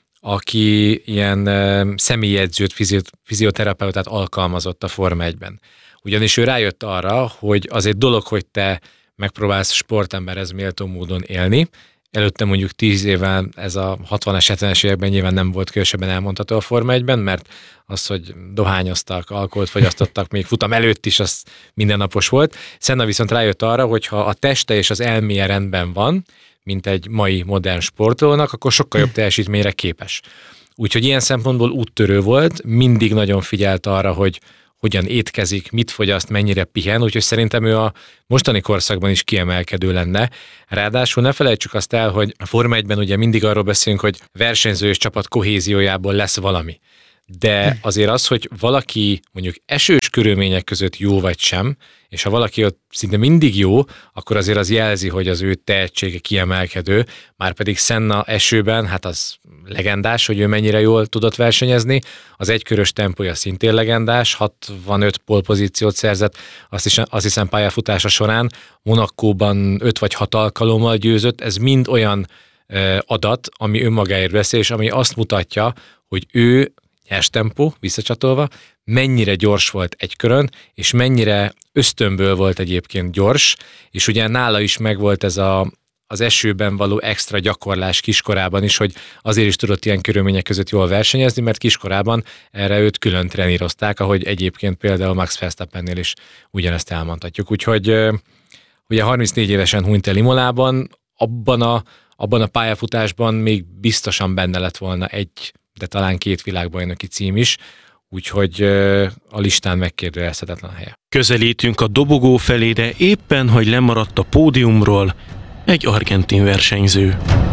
Speaker 1: aki ilyen személyedzőt, fizioterapeutát alkalmazott a Forma 1-ben. Ugyanis ő rájött arra, hogy az egy dolog, hogy te megpróbálsz sportemberhez méltó módon élni. Előtte mondjuk 10 évvel ez a 60-as, 70-es években nyilván nem volt különösebben elmondható a Forma 1-ben, mert az, hogy dohányoztak, alkoholt fogyasztottak, még futam előtt is, az mindennapos volt. Senna viszont rájött arra, hogy ha a teste és az elméje rendben van, mint egy mai modern sportolónak, akkor sokkal jobb teljesítményre képes. Úgyhogy ilyen szempontból úttörő volt, mindig nagyon figyelt arra, hogy hogyan étkezik, mit fogyaszt, mennyire pihen, úgyhogy szerintem ő a mostani korszakban is kiemelkedő lenne. Ráadásul ne felejtsük azt el, hogy a Forma 1-ben ugye mindig arról beszélünk, hogy versenyző és csapat kohéziójából lesz valami. De azért az, hogy valaki mondjuk esős körülmények között jó vagy sem, és ha valaki ott szinte mindig jó, akkor azért az jelzi, hogy az ő tehetsége kiemelkedő, márpedig Senna esőben, hát az legendás, hogy ő mennyire jól tudott versenyezni, az egykörös tempója szintén legendás, 65 pole-pozíciót szerzett, azt hiszem pályafutása során, Monacóban 5 vagy 6 alkalommal győzött, ez mind olyan adat, ami önmagáért beszél, és ami azt mutatja, hogy ő nyers tempó, visszacsatolva, mennyire gyors volt egy körön, és mennyire ösztönből volt egyébként gyors, és ugye nála is megvolt ez az esőben való extra gyakorlás kiskorában is, hogy azért is tudott ilyen körülmények között jól versenyezni, mert kiskorában erre őt külön trenírozták, ahogy egyébként például Max Verstappennél is ugyanezt elmondhatjuk. Úgyhogy ugye 34 évesen hunyt el Imolában, abban a pályafutásban még biztosan benne lett volna de talán 2 világbajnoki cím is, úgyhogy a listán megkérdőjelezhetetlen helye.
Speaker 2: Közelítünk a dobogó felé, de éppen, hogy lemaradt a pódiumról egy argentin versenyző.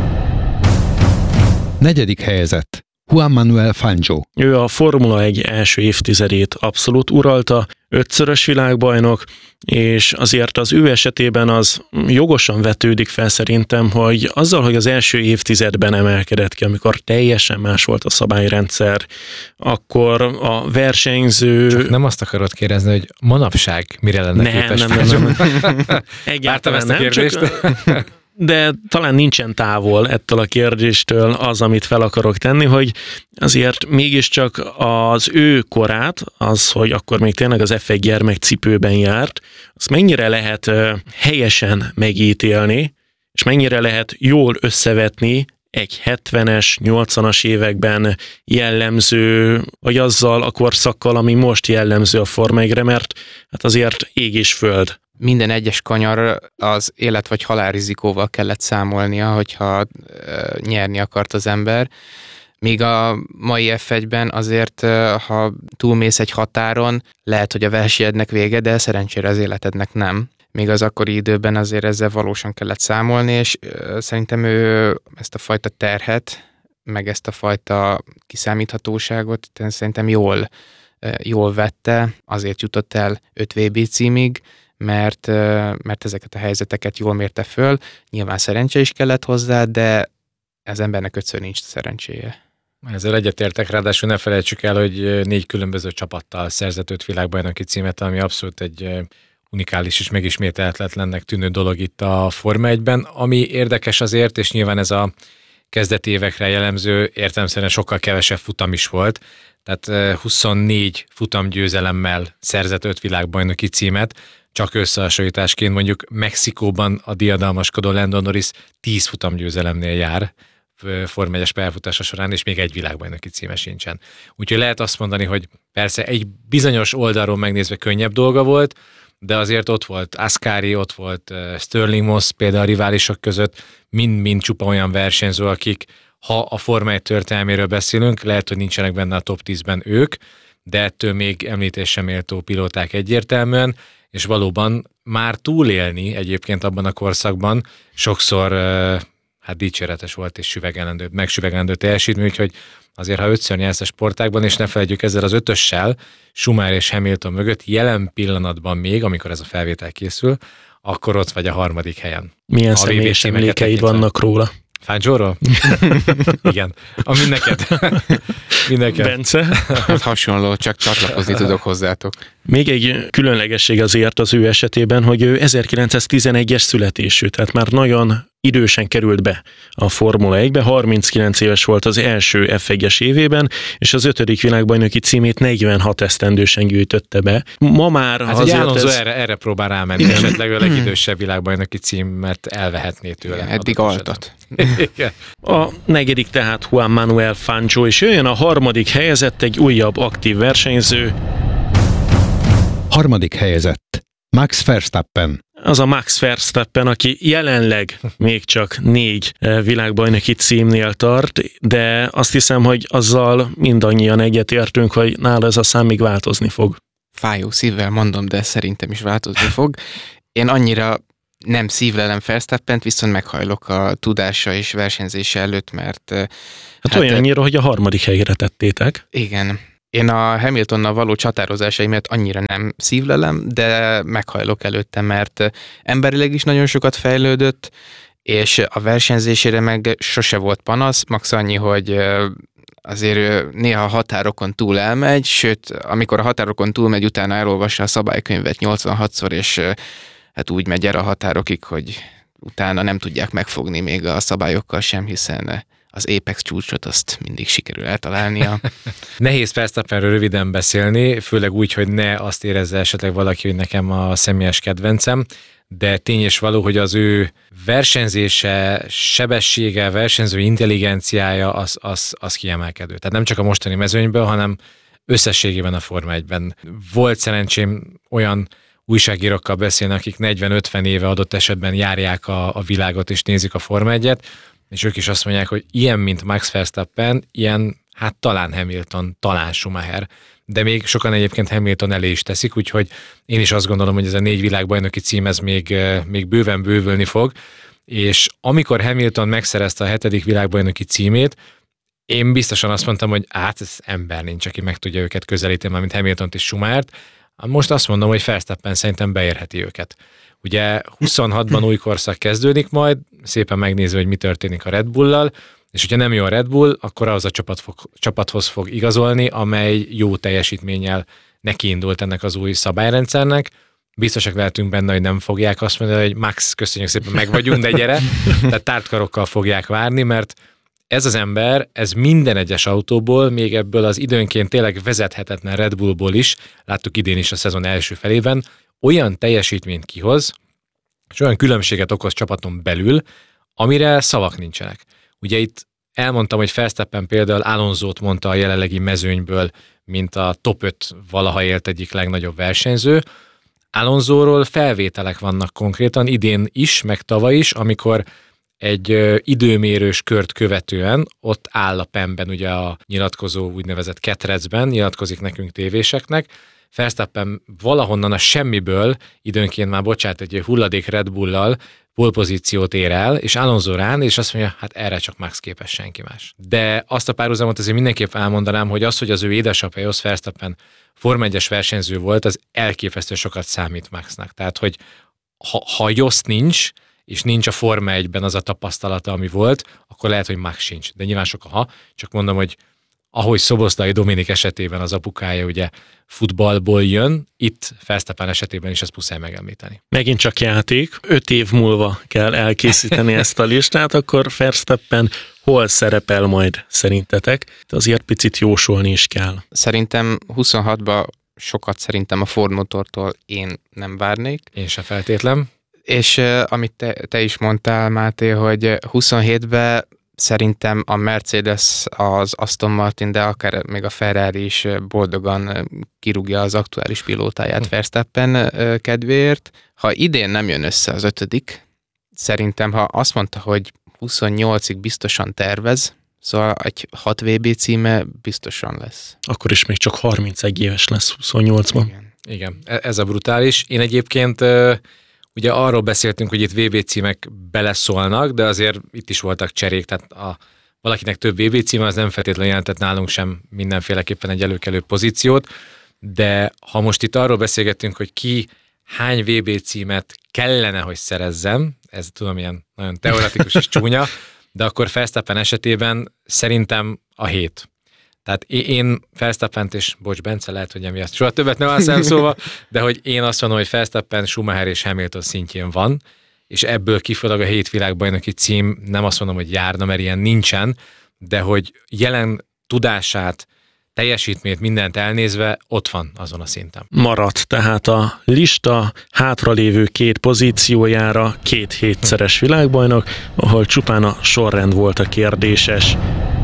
Speaker 4: 4. helyezett. Juan Manuel Fangio.
Speaker 2: Ő a Formula 1 első évtizedét abszolút uralta, 5-szörös világbajnok, és azért az ő esetében az jogosan vetődik fel szerintem, hogy azzal, hogy az első évtizedben emelkedett ki, amikor teljesen más volt a szabályrendszer, akkor a versenyző...
Speaker 1: Csak nem azt akarod kérdezni, hogy manapság mire lenne képes?
Speaker 2: Nem. Egyáltalán nem, de talán nincsen távol ettől a kérdéstől az, amit fel akarok tenni, hogy azért mégiscsak az ő korát, az, hogy akkor még tényleg az F1 gyermekcipőben járt, azt mennyire lehet helyesen megítélni, és mennyire lehet jól összevetni egy 70-es, 80-as években jellemző, vagy azzal a korszakkal, ami most jellemző a Forma 1-re, mert hát azért ég és föld.
Speaker 3: Minden egyes kanyar az élet vagy halál rizikóval kellett számolnia, hogyha nyerni akart az ember. Míg a mai F1-ben azért, ha túlmész egy határon, lehet, hogy a versenyednek vége, de szerencsére az életednek nem. Még az akkori időben azért ezzel valósan kellett számolni, és szerintem ő ezt a fajta terhet, meg ezt a fajta kiszámíthatóságot szerintem jól vette, azért jutott el 5 VB címig, mert ezeket a helyzeteket jól mérte föl. Nyilván szerencse is kellett hozzá, de az embernek 5-ször nincs szerencséje.
Speaker 1: Ezzel egyetértek, ráadásul ne felejtsük el, hogy 4 különböző csapattal szerzett 5 világbajnoki címet, ami abszolút egy unikális és megismételhetetlennek tűnő dolog itt a Forma 1-ben. Ami érdekes azért, és nyilván ez a kezdeti évekre jellemző, értelemszerűen sokkal kevesebb futam is volt, tehát 24 futamgyőzelemmel szerzett 5 világbajnoki címet, csak összehasonlításként mondjuk Mexikóban a diadalmaskodó Lando Norris 10 futamgyőzelemnél jár Forma 1-es pályafutása során, és még egy világbajnoki címe sincsen. Úgyhogy lehet azt mondani, hogy persze egy bizonyos oldalról megnézve könnyebb dolga volt, de azért ott volt Ascari, ott volt Stirling Moss például a riválisok között, mind csupa olyan versenyző, akik, ha a Forma 1 történelméről beszélünk, lehet, hogy nincsenek benne a top 10-ben ők, de ettől még említésre méltó pilóták egyértelműen, és valóban már túlélni egyébként abban a korszakban sokszor hát dicséretes volt és megsüvegelendő teljesítmény, úgyhogy azért, ha 5-ször nyersz a sportágban, és ne felejtjük ezzel az 5-össel, Schumacher és Hamilton mögött jelen pillanatban még, amikor ez a felvétel készül, akkor ott vagy a 3. helyen.
Speaker 2: Milyen
Speaker 1: a
Speaker 2: személyes emlékeid vannak róla?
Speaker 1: Fangio-ról? Igen. Ami neked.
Speaker 2: Bence?
Speaker 3: Hát hasonló, csak csatlakozni tudok hozzátok.
Speaker 2: Még egy különlegesség azért az ő esetében, hogy ő 1911-es születésű, tehát már nagyon idősen került be a Formula 1-be, 39 éves volt az első F1-es évében, és az 5. világbajnoki címét 46 esztendősen gyűjtötte be. Ma már
Speaker 1: hát
Speaker 2: azért
Speaker 1: Alonso erre próbál rámenni, esetleg a legidősebb világbajnoki címet elvehetné tőle.
Speaker 3: Igen, eddig altat.
Speaker 2: A 4. tehát Juan Manuel Fangio, és jöjjön a 3. helyezett, egy újabb aktív versenyző.
Speaker 4: 3. helyezett Max Verstappen.
Speaker 2: Az a Max Verstappen, aki jelenleg még csak 4 világbajnoki címnél tart, de azt hiszem, hogy azzal mindannyian egyetértünk, hogy nála ez a szám még változni fog.
Speaker 3: Fájó szívvel mondom, de szerintem is változni fog. Én annyira nem szívlelem Verstappent, viszont meghajlok a tudása és versenyzése előtt, mert...
Speaker 2: Hát olyannyira, hogy a 3. helyre tettétek.
Speaker 3: Igen. Én a Hamiltonnal való csatározásaimat annyira nem szívlelem, de meghajlok előtte, mert emberileg is nagyon sokat fejlődött, és a versenyzésére meg sose volt panasz, max annyi, hogy azért néha a határokon túl elmegy, sőt, amikor a határokon túl megy, utána elolvassa a szabálykönyvet 86-szor, és hát úgy megy el a határokig, hogy utána nem tudják megfogni még a szabályokkal sem, hiszen az Apex csúcsot azt mindig sikerül eltalálnia.
Speaker 1: Nehéz Verstappenről röviden beszélni, főleg úgy, hogy ne azt érezze esetleg valaki, hogy nekem a személyes kedvencem, de tény és való, hogy az ő versenyzése, sebessége, versenyző intelligenciája az kiemelkedő. Tehát nem csak a mostani mezőnyből, hanem összességében a Forma 1-ben. Volt szerencsém olyan újságírókkal beszélni, akik 40-50 éve adott esetben járják a világot és nézik a Forma 1-et, és ők is azt mondják, hogy ilyen, mint Max Verstappen, ilyen, hát talán Hamilton, talán Schumacher, de még sokan egyébként Hamilton elé is teszik, úgyhogy én is azt gondolom, hogy ez a 4 világbajnoki cím, ez még bőven bővülni fog, és amikor Hamilton megszerezte a 7. világbajnoki címét, én biztosan azt mondtam, hogy ez ember nincs, aki meg tudja őket közelíteni, mint Hamiltont és Schumachert. Most azt mondom, hogy Verstappen szerintem beérheti őket. Ugye 26-ban új korszak kezdődik majd, szépen megnézve, hogy mi történik a Red Bull-lal, és hogyha nem jó a Red Bull, akkor az a csapathoz fog igazolni, amely jó teljesítménnyel nekiindult ennek az új szabályrendszernek. Biztosak lehetünk benne, hogy nem fogják azt mondani, hogy Max, köszönjük szépen, meg vagyunk, de gyere. Tehát tártkarokkal fogják várni, mert ez az ember, ez minden egyes autóból, még ebből az időnként tényleg vezethetetlen Red Bullból is, láttuk idén is a szezon első felében, olyan teljesítményt kihoz, és olyan különbséget okoz csapaton belül, amire szavak nincsenek. Ugye itt elmondtam, hogy Verstappen például Alonsót mondta a jelenlegi mezőnyből, mint a top 5 valaha élt egyik legnagyobb versenyző. Alonsóról felvételek vannak konkrétan, idén is, meg tavaly is, amikor egy időmérős kört követően ott áll a PEM-ben, ugye a nyilatkozó úgynevezett ketrecben, nyilatkozik nekünk tévéseknek, Verstappen valahonnan a semmiből időnként már egy hulladék Red Bull-lal pole-pozíciót ér el, és Alonso rán, és azt mondja, hát erre csak Max képes, senki más. De azt a párhuzamot azért mindenképp elmondanám, hogy az ő édesapja, Jos Verstappen Forma 1-es versenyző volt, az elképesztő sokat számít Maxnak. Tehát, hogy ha Jos nincs, és nincs a Forma 1-ben az a tapasztalata, ami volt, akkor lehet, hogy Max sincs. De nyilván sok a ha, csak mondom, hogy ahogy Szoboszlai Dominik esetében az apukája ugye futballból jön, itt Verstappen esetében is ezt muszáj megemlíteni.
Speaker 2: Megint csak játék, 5 év múlva kell elkészíteni ezt a listát, akkor Verstappen hol szerepel majd szerintetek? Azért picit jósolni is kell.
Speaker 3: Szerintem 26-ban sokat szerintem a Ford motortól én nem várnék.
Speaker 1: Én se feltétlen.
Speaker 3: És amit te is mondtál, Máté, hogy 27-ben szerintem a Mercedes, az Aston Martin, de akár még a Ferrari is boldogan kirúgja az aktuális pilótáját Verstappen kedvéért. Ha idén nem jön össze az 5., szerintem, ha azt mondta, hogy 28-ig biztosan tervez, szóval egy 6 VB címe biztosan lesz.
Speaker 2: Akkor is még csak 31 éves lesz 28-ban.
Speaker 1: Igen, ez a brutális. Én egyébként ugye arról beszéltünk, hogy itt VB címek beleszólnak, de azért itt is voltak cserék, tehát valakinek több VB címe, az nem feltétlenül jelentett nálunk sem mindenféleképpen egy előkelő pozíciót, de ha most itt arról beszélgettünk, hogy ki hány VB címet kellene, hogy szerezzem, ez tudom, ilyen nagyon teoretikus és csúnya, de akkor Verstappen esetében szerintem a 7. Tehát én Verstappent, és bocs Bence, lehet, hogy emiatt soha többet nem állsz szóval, de hogy én azt mondom, hogy Verstappen, Schumacher és Hamilton szintjén van, és ebből kifolyólag a 7 világbajnoki cím, nem azt mondom, hogy járna, mert ilyen nincsen, de hogy jelen tudását, teljesítményt, mindent elnézve, ott van azon a szinten.
Speaker 2: Maradt tehát a lista hátralévő 2 pozíciójára 2 hétszeres világbajnok, ahol csupán a sorrend volt a kérdéses.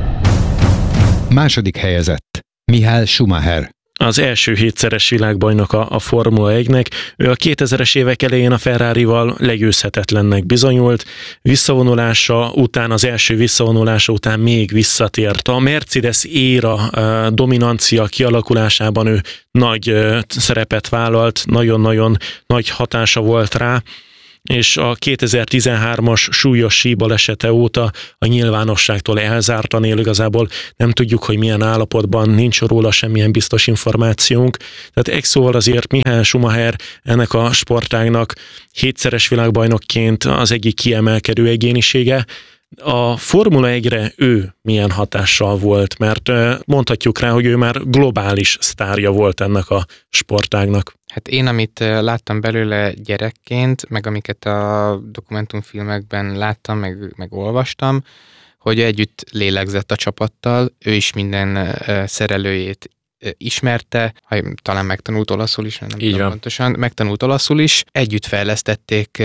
Speaker 4: Második helyezett Michael Schumacher.
Speaker 2: Az első 7-szeres világbajnok a Formula 1-nek, ő a 2000-es évek elején a Ferrarival legyőzhetetlennek bizonyult, visszavonulása után, az első visszavonulása után még visszatért. A Mercedes éra dominancia kialakulásában ő nagy szerepet vállalt, nagyon-nagyon nagy hatása volt rá, és a 2013-as súlyos síbalesete óta a nyilvánosságtól elzártan él, igazából nem tudjuk, hogy milyen állapotban, nincs róla semmilyen biztos információnk. Tehát egy szóval azért Michael Schumacher ennek a sportágnak 7-szeres világbajnokként az egyik kiemelkedő egyénisége. A Formula 1-re ő milyen hatással volt, mert mondhatjuk rá, hogy ő már globális sztárja volt ennek a sportágnak.
Speaker 3: Hát én, amit láttam belőle gyerekként, meg amiket a dokumentumfilmekben láttam, meg olvastam, hogy együtt lélegzett a csapattal, ő is minden szerelőjét ismerte, talán megtanult olaszul is, nem tudom pontosan, megtanult olaszul is, együtt fejlesztették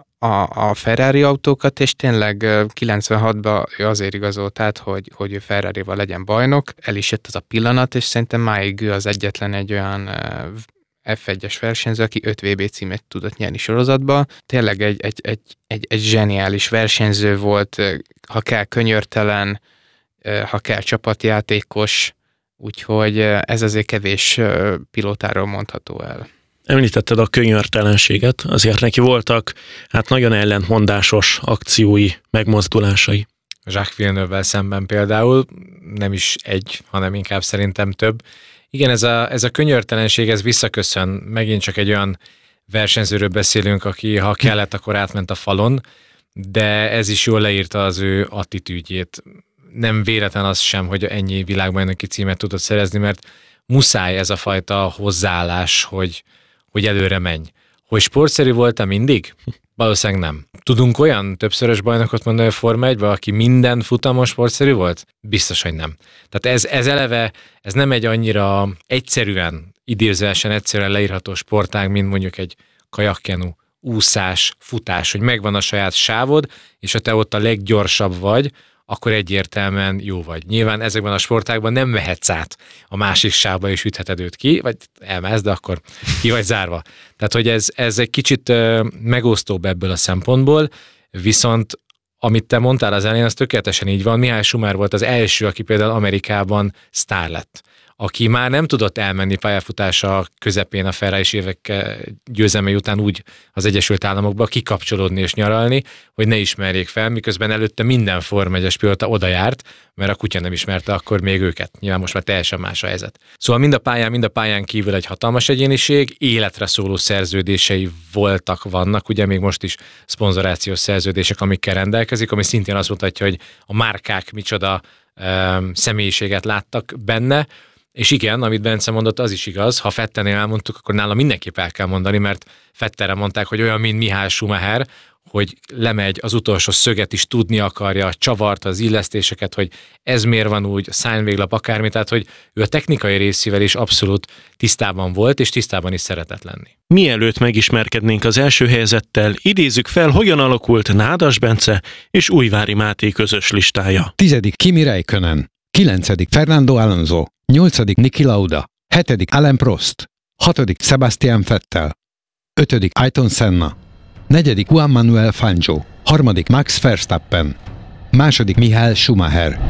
Speaker 3: a Ferrari autókat, és tényleg 96-ban ő azért igazolt át, hogy ő Ferrarival legyen bajnok, el is jött az a pillanat, és szerintem máig ő az egyetlen egy olyan F1-es versenyző, aki 5 VB címet tudott nyerni sorozatba. Tényleg egy zseniális versenyző volt, ha kell könyörtelen, ha kell csapatjátékos, úgyhogy ez azért kevés pilótáról mondható el.
Speaker 2: Említetted a könyörtelenséget, azért neki voltak hát nagyon ellentmondásos akciói, megmozdulásai.
Speaker 1: Jacques Villeneuve-vel szemben például, nem is egy, hanem inkább szerintem több. Igen, ez a könyörtelenség, ez visszaköszön. Megint csak egy olyan versenyzőről beszélünk, aki ha kellett, akkor átment a falon, de ez is jól leírta az ő attitűdjét. Nem véletlen az sem, hogy ennyi világbajnoki címet tudott szerezni, mert muszáj ez a fajta hozzáállás, hogy előre menj. Hogy sportszerű voltam mindig? Valószínűleg nem. Tudunk olyan többszörös bajnokot mondani a Forma 1-ben, aki minden futamon sportszerű volt? Biztos, hogy nem. Tehát ez eleve, ez nem egy annyira egyszerűen, idézőesen egyszerűen leírható sportág, mint mondjuk egy kajakkenu, úszás, futás, hogy megvan a saját sávod, és ha te ott a leggyorsabb vagy, akkor egyértelműen jó vagy. Nyilván ezekben a sportágban nem mehetsz át a másik sávba és ütheted őt ki, vagy elmehetsz, de akkor ki vagy zárva. Tehát, hogy ez egy kicsit megosztóbb ebből a szempontból, viszont amit te mondtál az elején, az tökéletesen így van. Michael Schumacher volt az első, aki például Amerikában sztár lett, aki már nem tudott elmenni pályafutása közepén a Ferrari évek győzelmei után úgy az Egyesült Államokba kikapcsolódni és nyaralni, hogy ne ismerjék fel, miközben előtte minden Forma 1-es pilóta oda járt, mert a kutya nem ismerte akkor még őket. Nyilván most már teljesen más a helyzet. Szóval mind a pályán kívül egy hatalmas egyéniség, életre szóló szerződései vannak, ugye még most is szponzorációs szerződések, amikkel rendelkezik, ami szintén azt mutatja, hogy a márkák micsoda személyiséget láttak benne. És igen, amit Bence mondott, az is igaz. Ha Vettelnél elmondtuk, akkor nála mindenképp el kell mondani, mert Vettelre mondták, hogy olyan, mint Michael Schumacher, hogy lemegy, az utolsó szöget is tudni akarja, a csavart, az illesztéseket, hogy ez miért van úgy, a szárnyvéglap, akármi, tehát hogy ő a technikai részével is abszolút tisztában volt, és tisztában is szeretett lenni.
Speaker 2: Mielőtt megismerkednénk az első helyezettel, idézzük fel, hogyan alakult Nádas Bence és Újvári Máté közös listája.
Speaker 4: 10. Kimi Räikkönen, 9. Fernando Alonso, 8. Niki Lauda, 7. Alain Prost, 6. Sebastian Vettel, 5. Ayrton Senna, 4. Juan Manuel Fangio, 3. Max Verstappen, 2. Michael Schumacher.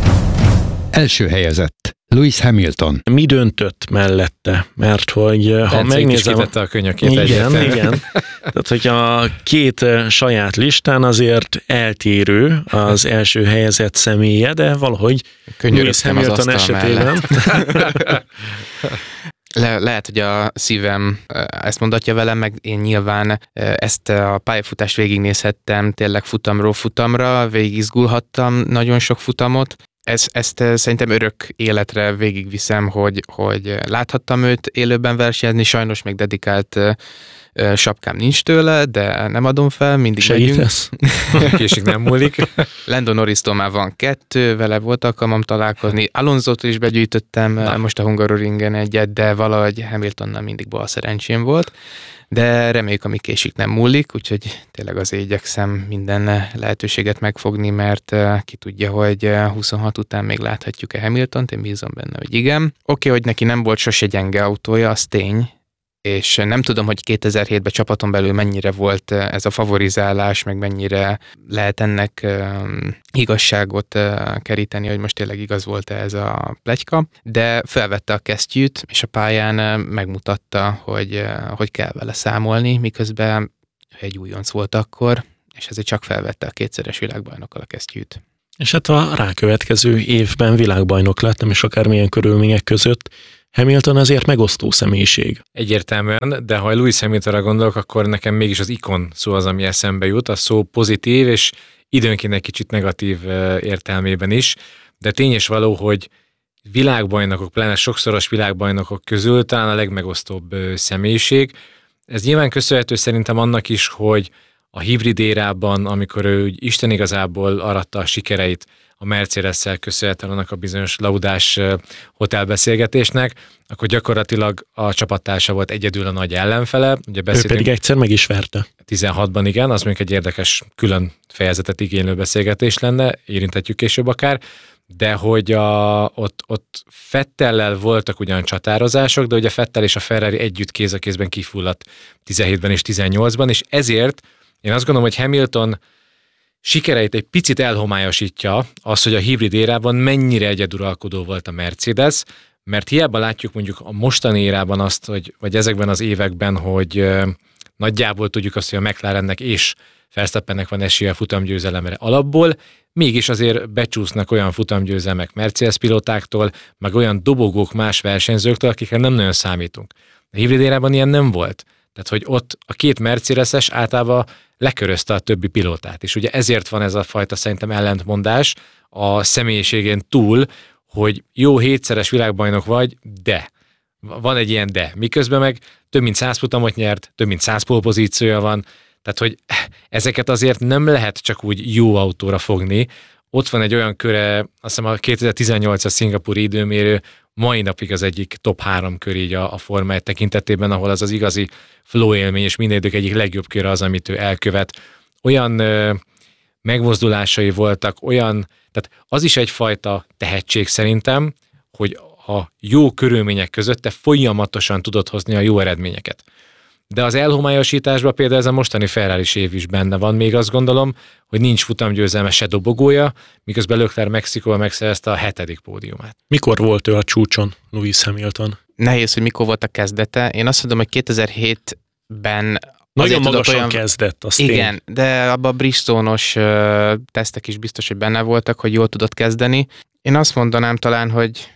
Speaker 4: Első helyezett Lewis Hamilton.
Speaker 2: Mi döntött mellette? Mert hogy ha megnézem...
Speaker 1: a könyökét.
Speaker 2: Igen. Tehát, hogy a két saját listán azért eltérő az első helyezett személye, de valahogy Lewis Hamilton esetében...
Speaker 3: Lehet, hogy a szívem ezt mondatja velem, meg én nyilván ezt a pályafutást végignézhettem tényleg futamról futamra, végigizgulhattam nagyon sok futamot. Ezt szerintem örök életre végigviszem, hogy láthattam őt élőben versenyezni, sajnos még dedikált sapkám nincs tőle, de nem adom fel, mindig
Speaker 2: segítesz?
Speaker 1: Késik nem múlik.
Speaker 3: Lando Norris-tól már van 2, vele volt alkalmam találkozni. Alonso-tól is begyűjtöttem most a Hungaroringen egyet, de valahogy Hamiltonnal mindig bal szerencsém volt. De reméljük, ami késik nem múlik, úgyhogy tényleg azért igyekszem minden lehetőséget megfogni, mert ki tudja, hogy 26 után még láthatjuk-e Hamiltont, én bízom benne, hogy igen. Oké, hogy neki nem volt sose gyenge autója, az tény, és nem tudom, hogy 2007-ben csapaton belül mennyire volt ez a favorizálás, meg mennyire lehet ennek igazságot keríteni, hogy most tényleg igaz volt ez a pletyka, de felvette a kesztyűt, és a pályán megmutatta, hogy kell vele számolni, miközben egy újonc volt akkor, és ezért csak felvette a 2-szeres világbajnokkal a kesztyűt.
Speaker 2: És hát a rákövetkező évben világbajnok lett, nem is akármilyen körülmények között. Hamilton azért megosztó személyiség.
Speaker 1: Egyértelműen, de ha Lewis Hamiltonra gondolok, akkor nekem mégis az ikon szó az, ami eszembe jut. A szó pozitív, és időnként egy kicsit negatív értelmében is, de tény és való, hogy világbajnokok, pláne sokszoros világbajnokok közül talán a legmegosztóbb személyiség. Ez nyilván köszönhető szerintem annak is, hogy a hibrid érában, amikor ő Isten igazából aratta a sikereit a Mercedes-szel köszönhetően annak a bizonyos laudás hotelbeszélgetésnek, akkor gyakorlatilag a csapattársa volt egyedül a nagy ellenfele. Ugye
Speaker 2: ő pedig egyszer meg is verte.
Speaker 1: 16-ban igen, az mondjuk egy érdekes külön fejezetet igénylő beszélgetés lenne, érinthetjük később akár, de hogy ott Vettellel voltak ugyan csatározások, de ugye Vettel és a Ferrari együtt kéz a kézben kifulladt 17-ben és 18-ban, és ezért én azt gondolom, hogy Hamilton sikereit egy picit elhomályosítja az, hogy a hibrid érában mennyire egyeduralkodó volt a Mercedes, mert hiába látjuk mondjuk a mostani érában azt, vagy ezekben az években, hogy nagyjából tudjuk azt, hogy a McLarennek és Verstappennek van esélye a futamgyőzelemre alapból, mégis azért becsúsznak olyan futamgyőzelmek Mercedes pilótáktól, meg olyan dobogók más versenyzőktől, akikre nem nagyon számítunk. A hibrid érában ilyen nem volt. Tehát, hogy ott a két Mercedes-es általában lekörözte a többi pilótát. És ugye ezért van ez a fajta szerintem ellentmondás a személyiségén túl, hogy jó 7-szeres világbajnok vagy, de. Van egy ilyen de. Miközben meg több mint 100 futamot nyert, több mint 100 pole-pozíciója van, tehát, hogy ezeket azért nem lehet csak úgy jó autóra fogni. Ott van egy olyan köre, azt hiszem a 2018-as szingapúri időmérő mai napig az egyik top 3 kör így a Forma 1 tekintetében, ahol az igazi flow élmény, és minden idők egyik legjobb köre az, amit ő elkövet. Olyan megmozdulásai voltak, tehát az is egyfajta tehetség szerintem, hogy a jó körülmények között te folyamatosan tudod hozni a jó eredményeket. De az elhomályosításban például ez a mostani Ferraris év is benne van, még azt gondolom, hogy nincs futamgyőzelme se dobogója, miközben Leclerc Mexikóval megszerezte a 7. pódiumát.
Speaker 2: Mikor volt ő a csúcson, Lewis Hamilton?
Speaker 3: Nehéz, hogy mikor volt a kezdete. Én azt mondom, hogy 2007-ben
Speaker 2: nagyon magasan kezdett, azt
Speaker 3: igen, de abban a Bridgestone-os tesztek is biztos, hogy benne voltak, hogy jól tudott kezdeni. Én azt mondanám talán, hogy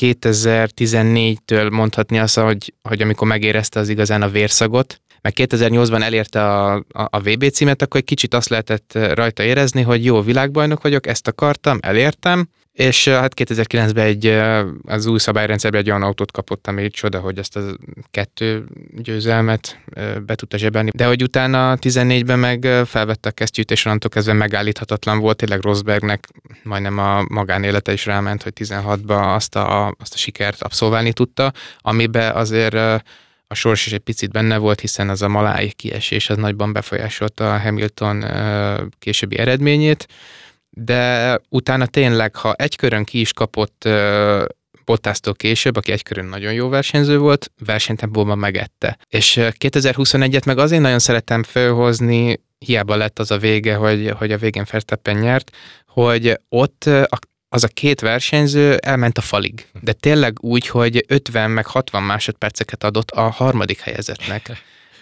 Speaker 3: 2014-től mondhatni azt, hogy amikor megérezte az igazán a vérszagot, meg 2008-ban elérte a VB címet, akkor egy kicsit azt lehetett rajta érezni, hogy jó, világbajnok vagyok, ezt akartam, elértem, és hát 2009-ben az új szabályrendszerben egy olyan autót kapott, ami csoda, hogy ezt a 2 győzelmet be tudta zsebelni. De hogy utána 14-ben meg felvette a kesztyűt, és onnantól kezdve megállíthatatlan volt, tényleg Rosbergnek majdnem a magánélete is ráment, hogy 16-ban azt a sikert abszolválni tudta, amiben azért a sors is egy picit benne volt, hiszen az a maláj kiesés az nagyban befolyásolta a Hamilton későbbi eredményét, de utána tényleg, ha egy körön ki is kapott Bottastól később, aki egy körön nagyon jó versenyző volt, versenytempóban megette. És 2021-et meg azért nagyon szeretem felhozni, hiába lett az a vége, hogy a végén Verstappen nyert, hogy ott az a 2 versenyző elment a falig. De tényleg úgy, hogy 50 meg 60 másodperceket adott a 3. helyezettnek.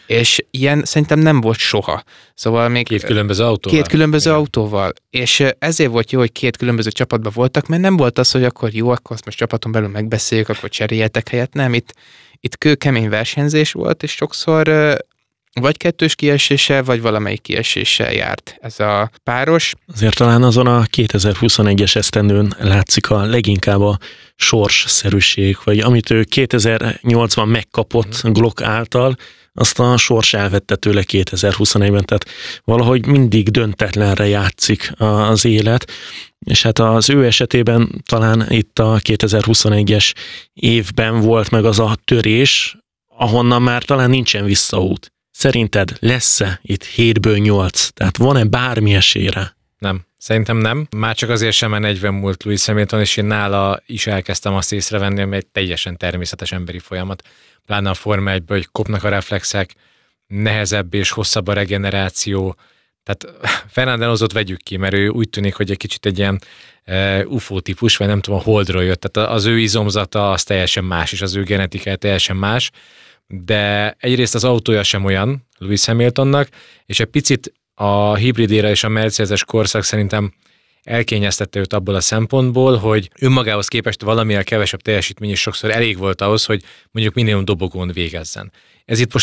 Speaker 3: És ilyen szerintem nem volt soha. Szóval még
Speaker 1: Két különböző autóval.
Speaker 3: Két különböző
Speaker 1: Igen.
Speaker 3: autóval. És ezért volt jó, hogy két különböző csapatban voltak, mert nem volt az, hogy akkor jó, akkor azt most csapaton belül megbeszéljük, akkor cseréljetek helyet. Nem, itt kőkemény versenyzés volt, és sokszor vagy kettős kieséssel, vagy valamelyik kieséssel járt ez a páros.
Speaker 2: Azért talán azon a 2021-es esztendőn látszik a leginkább a sorsszerűség, vagy amit ő 2008-ban megkapott Glock által, azt a sors elvette tőle 2021-ben, tehát valahogy mindig döntetlenre játszik az élet, és hát az ő esetében talán itt a 2021-es évben volt meg az a törés, ahonnan már talán nincsen visszaút. Szerinted lesz-e itt 7-ből 8? Tehát van-e bármi esélyre?
Speaker 1: Nem. Szerintem nem. Már csak azért sem, mert 40 múlt Lewis Hamilton, és én nála is elkezdtem azt észrevenni, ami egy teljesen természetes emberi folyamat. Pláne a Forma 1-ből, hogy kopnak a reflexek, nehezebb és hosszabb a regeneráció. Tehát Fernando Alonsót vegyük ki, mert ő úgy tűnik, hogy egy kicsit egy ilyen UFO típus, vagy nem tudom, a Holdról jött. Tehát az ő izomzata az teljesen más, és az ő genetikája teljesen más. De egyrészt az autója sem olyan Lewis Hamiltonnak, és egy picit a hibridére és a Mercedes korszak szerintem elkényeztette őt abból a szempontból, hogy önmagához képest valamivel kevesebb teljesítmény is sokszor elég volt ahhoz, hogy mondjuk minimum dobogón végezzen. Ez itt most